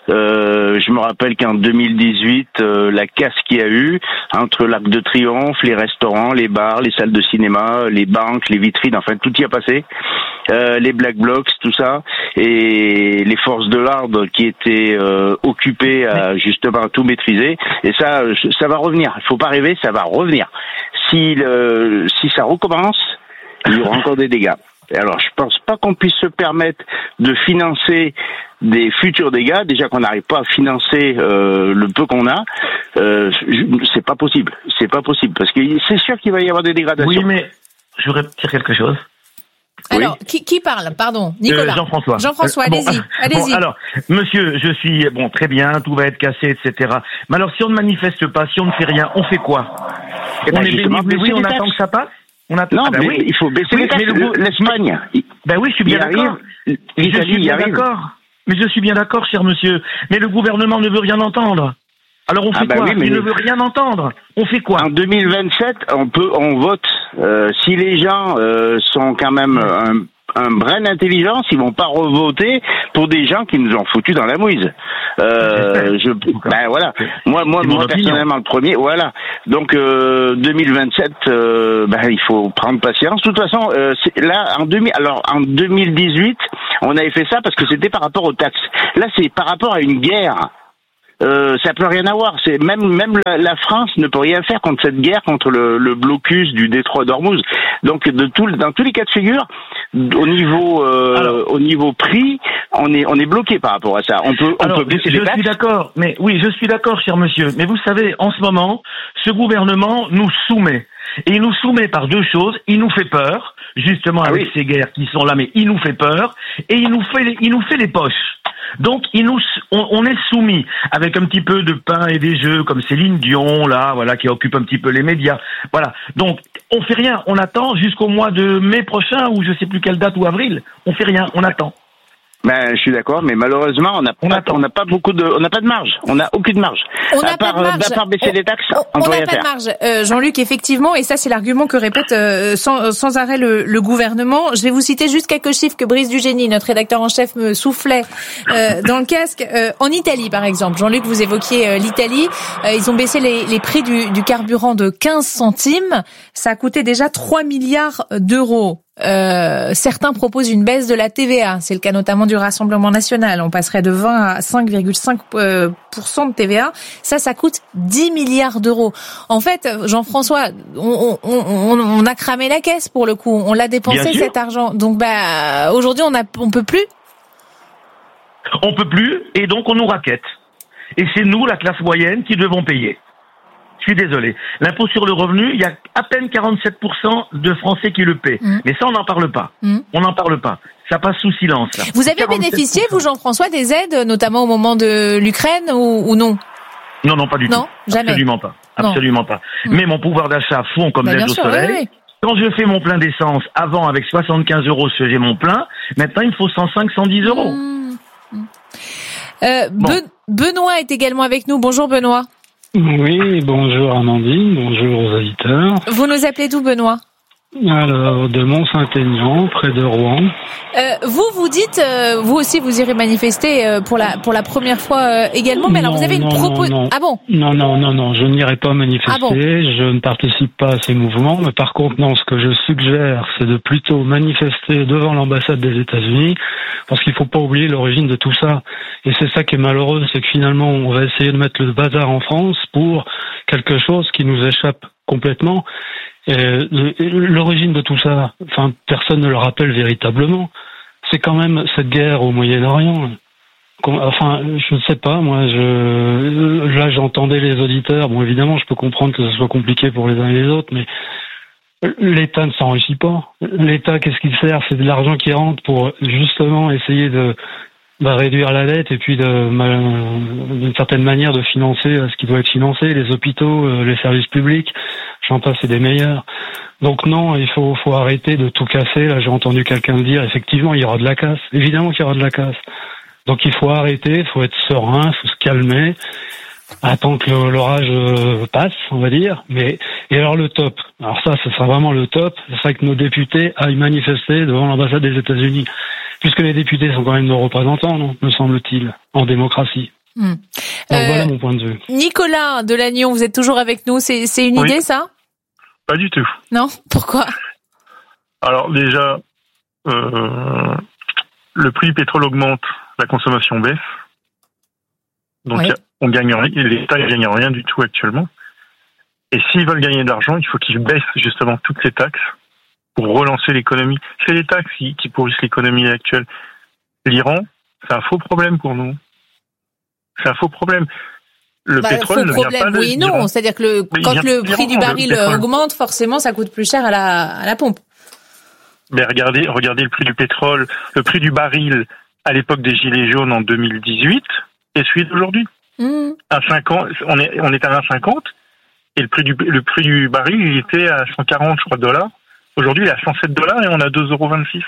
Euh, je me rappelle qu'en deux mille dix-huit, euh, la casse qu'il y a eu entre l'Arc de Triomphe, les restaurants, les bars, les salles de cinéma, les banques, les vitrines, enfin tout y a passé. Euh, les Black Blocs, tout ça, et les forces de l'ordre qui étaient euh, occupées à justement tout maîtriser. Et ça, ça va revenir. Il faut pas rêver, ça va revenir. Si le, si ça recommence, il y aura encore des dégâts. Alors, je pense pas qu'on puisse se permettre de financer des futurs dégâts. Déjà qu'on n'arrive pas à financer euh, le peu qu'on a, euh, c'est pas possible. C'est pas possible parce que c'est sûr qu'il va y avoir des dégradations. Oui, mais je voudrais dire quelque chose. Alors, oui. qui, qui parle? Pardon, Nicolas. Euh, Jean-François. Jean-François, euh, allez-y, bon, allez-y. Bon, alors, monsieur, je suis bon, très bien, tout va être cassé, et cetera. Mais alors, si on ne manifeste pas, si on ne fait rien, on fait quoi? eh ben, On est béni, oui, on attend que ça passe. On attend. Non, ah ben mais oui. il faut baisser oui, les taxes. mais le, L'Espagne. Ben oui, je suis bien d'accord. L'Italie, je suis bien arrive. d'accord. Mais je suis bien d'accord, cher monsieur. Mais le gouvernement ne veut rien entendre. Alors on fait ah bah quoi oui, mais Il ne veut rien entendre. On fait quoi? En deux mille vingt-sept, on peut, on vote. Euh, si les gens euh, sont quand même un, un brin d'intelligence, ils vont pas revoter pour des gens qui nous ont foutus dans la mouise. Euh, je, ben voilà. Moi, moi, moi personnellement, le premier, voilà. Donc euh, deux mille vingt-sept, euh, ben il faut prendre patience. De toute façon, euh, c'est, là en deux mille, alors en deux mille dix-huit, on avait fait ça parce que c'était par rapport aux taxes. Là, c'est par rapport à une guerre. Euh, ça peut rien avoir. C'est même même la, la France ne peut rien faire contre cette guerre, contre le, le blocus du détroit d'Ormuz. Donc de tout, dans tous les cas de figure, au niveau euh, Alors, au niveau prix, on est on est bloqué par rapport à ça. On peut on Alors, peut baisser je les taxes. suis d'accord, mais oui, je suis d'accord, cher monsieur. Mais vous savez, en ce moment, ce gouvernement nous soumet. Et il nous soumet par deux choses. Il nous fait peur, justement avec ah oui. ces guerres qui sont là, mais il nous fait peur, et il nous fait il nous fait les poches. Donc, il nous, on, on est soumis avec un petit peu de pain et des jeux, comme Céline Dion, là, voilà, qui occupe un petit peu les médias. Voilà. Donc, on fait rien. On attend jusqu'au mois de mai prochain, ou je sais plus quelle date, ou avril. On fait rien. On attend. Ben, je suis d'accord, mais malheureusement, on n'a pas, on n'a pas beaucoup de, on n'a pas de marge. On n'a aucune marge. On n'a pas de marge. À part baisser on, les taxes, on, on, on n'a pas faire. de marge. Euh, Jean-Luc, effectivement, et ça, c'est l'argument que répète euh, sans, sans arrêt le, le gouvernement. Je vais vous citer juste quelques chiffres que Brice Dugénie, notre rédacteur en chef, me soufflait euh, dans le casque. Euh, en Italie, par exemple, Jean-Luc, vous évoquiez euh, l'Italie. Euh, ils ont baissé les, les prix du, du carburant de quinze centimes. Ça a coûté déjà trois milliards d'euros. Euh, certains proposent une baisse de la T V A. C'est le cas notamment du Rassemblement national. On passerait de vingt à cinq virgule cinq pour cent de T V A. Ça, ça coûte dix milliards d'euros. En fait, Jean-François, on, on, on, on a cramé la caisse pour le coup. On l'a dépensé cet argent. Donc, bah, aujourd'hui, on a, on peut plus. On peut plus, et donc on nous raquette. Et c'est nous, la classe moyenne, qui devons payer. Je suis désolé. L'impôt sur le revenu, il y a à peine quarante-sept pour cent de Français qui le paient. Mmh. Mais ça, on n'en parle pas. Mmh. On n'en parle pas. Ça passe sous silence. Là. Vous avez bénéficié, vous, Jean-François, des aides, notamment au moment de l'Ukraine, ou, ou non? Non, non, pas du non, tout. Jamais. Absolument pas. Non. Absolument pas. Mmh. Mais mon pouvoir d'achat fond comme bah, neige au sûr, soleil. Oui, oui. Quand je fais mon plein d'essence, avant, avec soixante-quinze euros, je faisais mon plein. Maintenant, il me faut cent cinq, cent dix euros. Mmh. Euh, bon. Be- Benoît est également avec nous. Bonjour, Benoît. Oui, bonjour Amandine, bonjour aux auditeurs. Vous nous appelez d'où, Benoît? Alors, de Mont-Saint-Aignan, près de Rouen. Euh, vous, vous dites, euh, vous aussi, vous irez manifester euh, pour la pour la première fois euh, également, mais non, alors vous avez une proposition. Ah bon? Non, non, non, non, je n'irai pas manifester, ah bon je ne participe pas à ces mouvements, mais par contre, non, ce que je suggère, c'est de plutôt manifester devant l'ambassade des États-Unis, parce qu'il ne faut pas oublier l'origine de tout ça. Et c'est ça qui est malheureux, c'est que finalement, on va essayer de mettre le bazar en France pour quelque chose qui nous échappe complètement. Et l'origine de tout ça, enfin, personne ne le rappelle véritablement. C'est quand même cette guerre au Moyen-Orient. Enfin, je ne sais pas, moi, je, là, j'entendais les auditeurs. Bon, évidemment, je peux comprendre que ce soit compliqué pour les uns et les autres, mais l'État ne s'enrichit pas. L'État, qu'est-ce qu'il sert? C'est de l'argent qui rentre pour justement essayer de, bah, réduire la dette et puis de, d'une certaine manière de financer ce qui doit être financé, les hôpitaux, les services publics. J'en passe, c'est des meilleurs. Donc non, il faut, faut arrêter de tout casser. Là, j'ai entendu quelqu'un le dire. Effectivement, il y aura de la casse. Évidemment qu'il y aura de la casse. Donc il faut arrêter, il faut être serein, il faut se calmer, attendre que l'orage passe, on va dire. Mais et alors le top. Alors ça, ce sera vraiment le top. Ce sera que nos députés aillent manifester devant l'ambassade des États-Unis, puisque les députés sont quand même nos représentants, non, me semble-t-il, en démocratie. Hmm. Donc euh, voilà mon point de vue. Nicolas de Lannion, vous êtes toujours avec nous. C'est, c'est une oui. idée, ça? Pas du tout. Non? Pourquoi? Alors déjà, euh, le prix du pétrole augmente, la consommation baisse. Donc oui. on gagne rien, l'État ne gagne rien du tout actuellement. Et s'ils veulent gagner de l'argent, il faut qu'ils baissent justement toutes ces taxes pour relancer l'économie. C'est les taxes qui, qui pourrissent l'économie actuelle. L'Iran, c'est un faux problème pour nous. C'est un faux problème. Le bah, pétrole ne problème, vient pas de oui, non. C'est-à-dire que le, quand le prix du baril augmente, forcément, ça coûte plus cher à la, à la pompe. Mais regardez, regardez le prix du pétrole, le prix du baril à l'époque des Gilets jaunes en deux mille dix-huit et celui d'aujourd'hui. Mmh. À cinquante, on est, on est à un virgule cinquante et le prix du, le prix du baril, il était à cent quarante, je crois, dollars. Aujourd'hui, il est à cent sept dollars et on a deux euros vingt-six.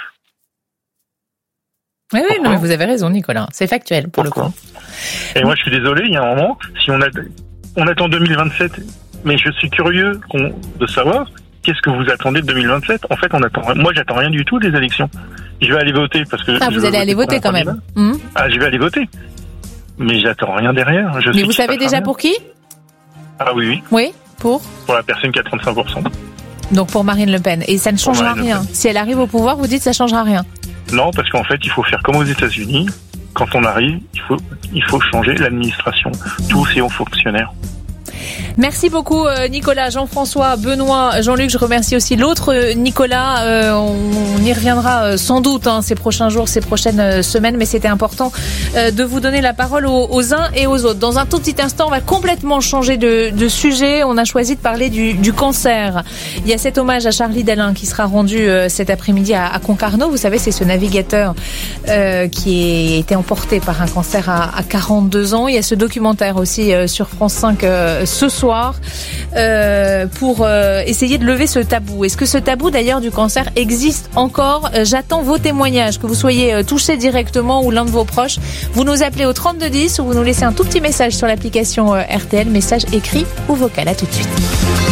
Oui, oui, non, mais vous avez raison, Nicolas. C'est factuel, pour Pourquoi le coup. Et moi, je suis désolé, il y a un moment, si on a, on attend deux mille vingt-sept, mais je suis curieux de savoir qu'est-ce que vous attendez de deux mille vingt-sept. En fait, on attend, moi, j'attends rien du tout des élections. Je vais aller voter parce que. Ah, vous allez aller voter quand même. Mmh. Ah, je vais aller voter. Mais j'attends rien derrière. Je mais vous savez déjà rien. Pour qui? Ah oui, oui. Oui, pour? Pour la personne qui a trente-cinq pour cent. Donc pour Marine Le Pen. Et ça ne changera rien. Si elle arrive au pouvoir, vous dites que ça ne changera rien. Non, parce qu'en fait, il faut faire comme aux États-Unis. Quand on arrive, il faut, il faut changer l'administration. Tous ces hauts fonctionnaires. Merci beaucoup Nicolas, Jean-François, Benoît, Jean-Luc. Je remercie aussi l'autre Nicolas. Euh, on y reviendra sans doute hein, ces prochains jours, ces prochaines semaines, mais c'était important euh, de vous donner la parole aux, aux uns et aux autres. Dans un tout petit instant, on va complètement changer de, de sujet. On a choisi de parler du, du cancer. Il y a cet hommage à Charlie Dalin qui sera rendu euh, cet après-midi à, à Concarneau. Vous savez, c'est ce navigateur euh, qui a été emporté par un cancer à, à quarante-deux ans. Il y a ce documentaire aussi euh, sur France cinq euh, ce soir euh, pour euh, essayer de lever ce tabou. Est-ce que ce tabou d'ailleurs du cancer existe encore? J'attends vos témoignages, que vous soyez euh, touché directement ou l'un de vos proches. Vous nous appelez au trente-deux dix ou vous nous laissez un tout petit message sur l'application euh, R T L, message écrit ou vocal. À tout de suite.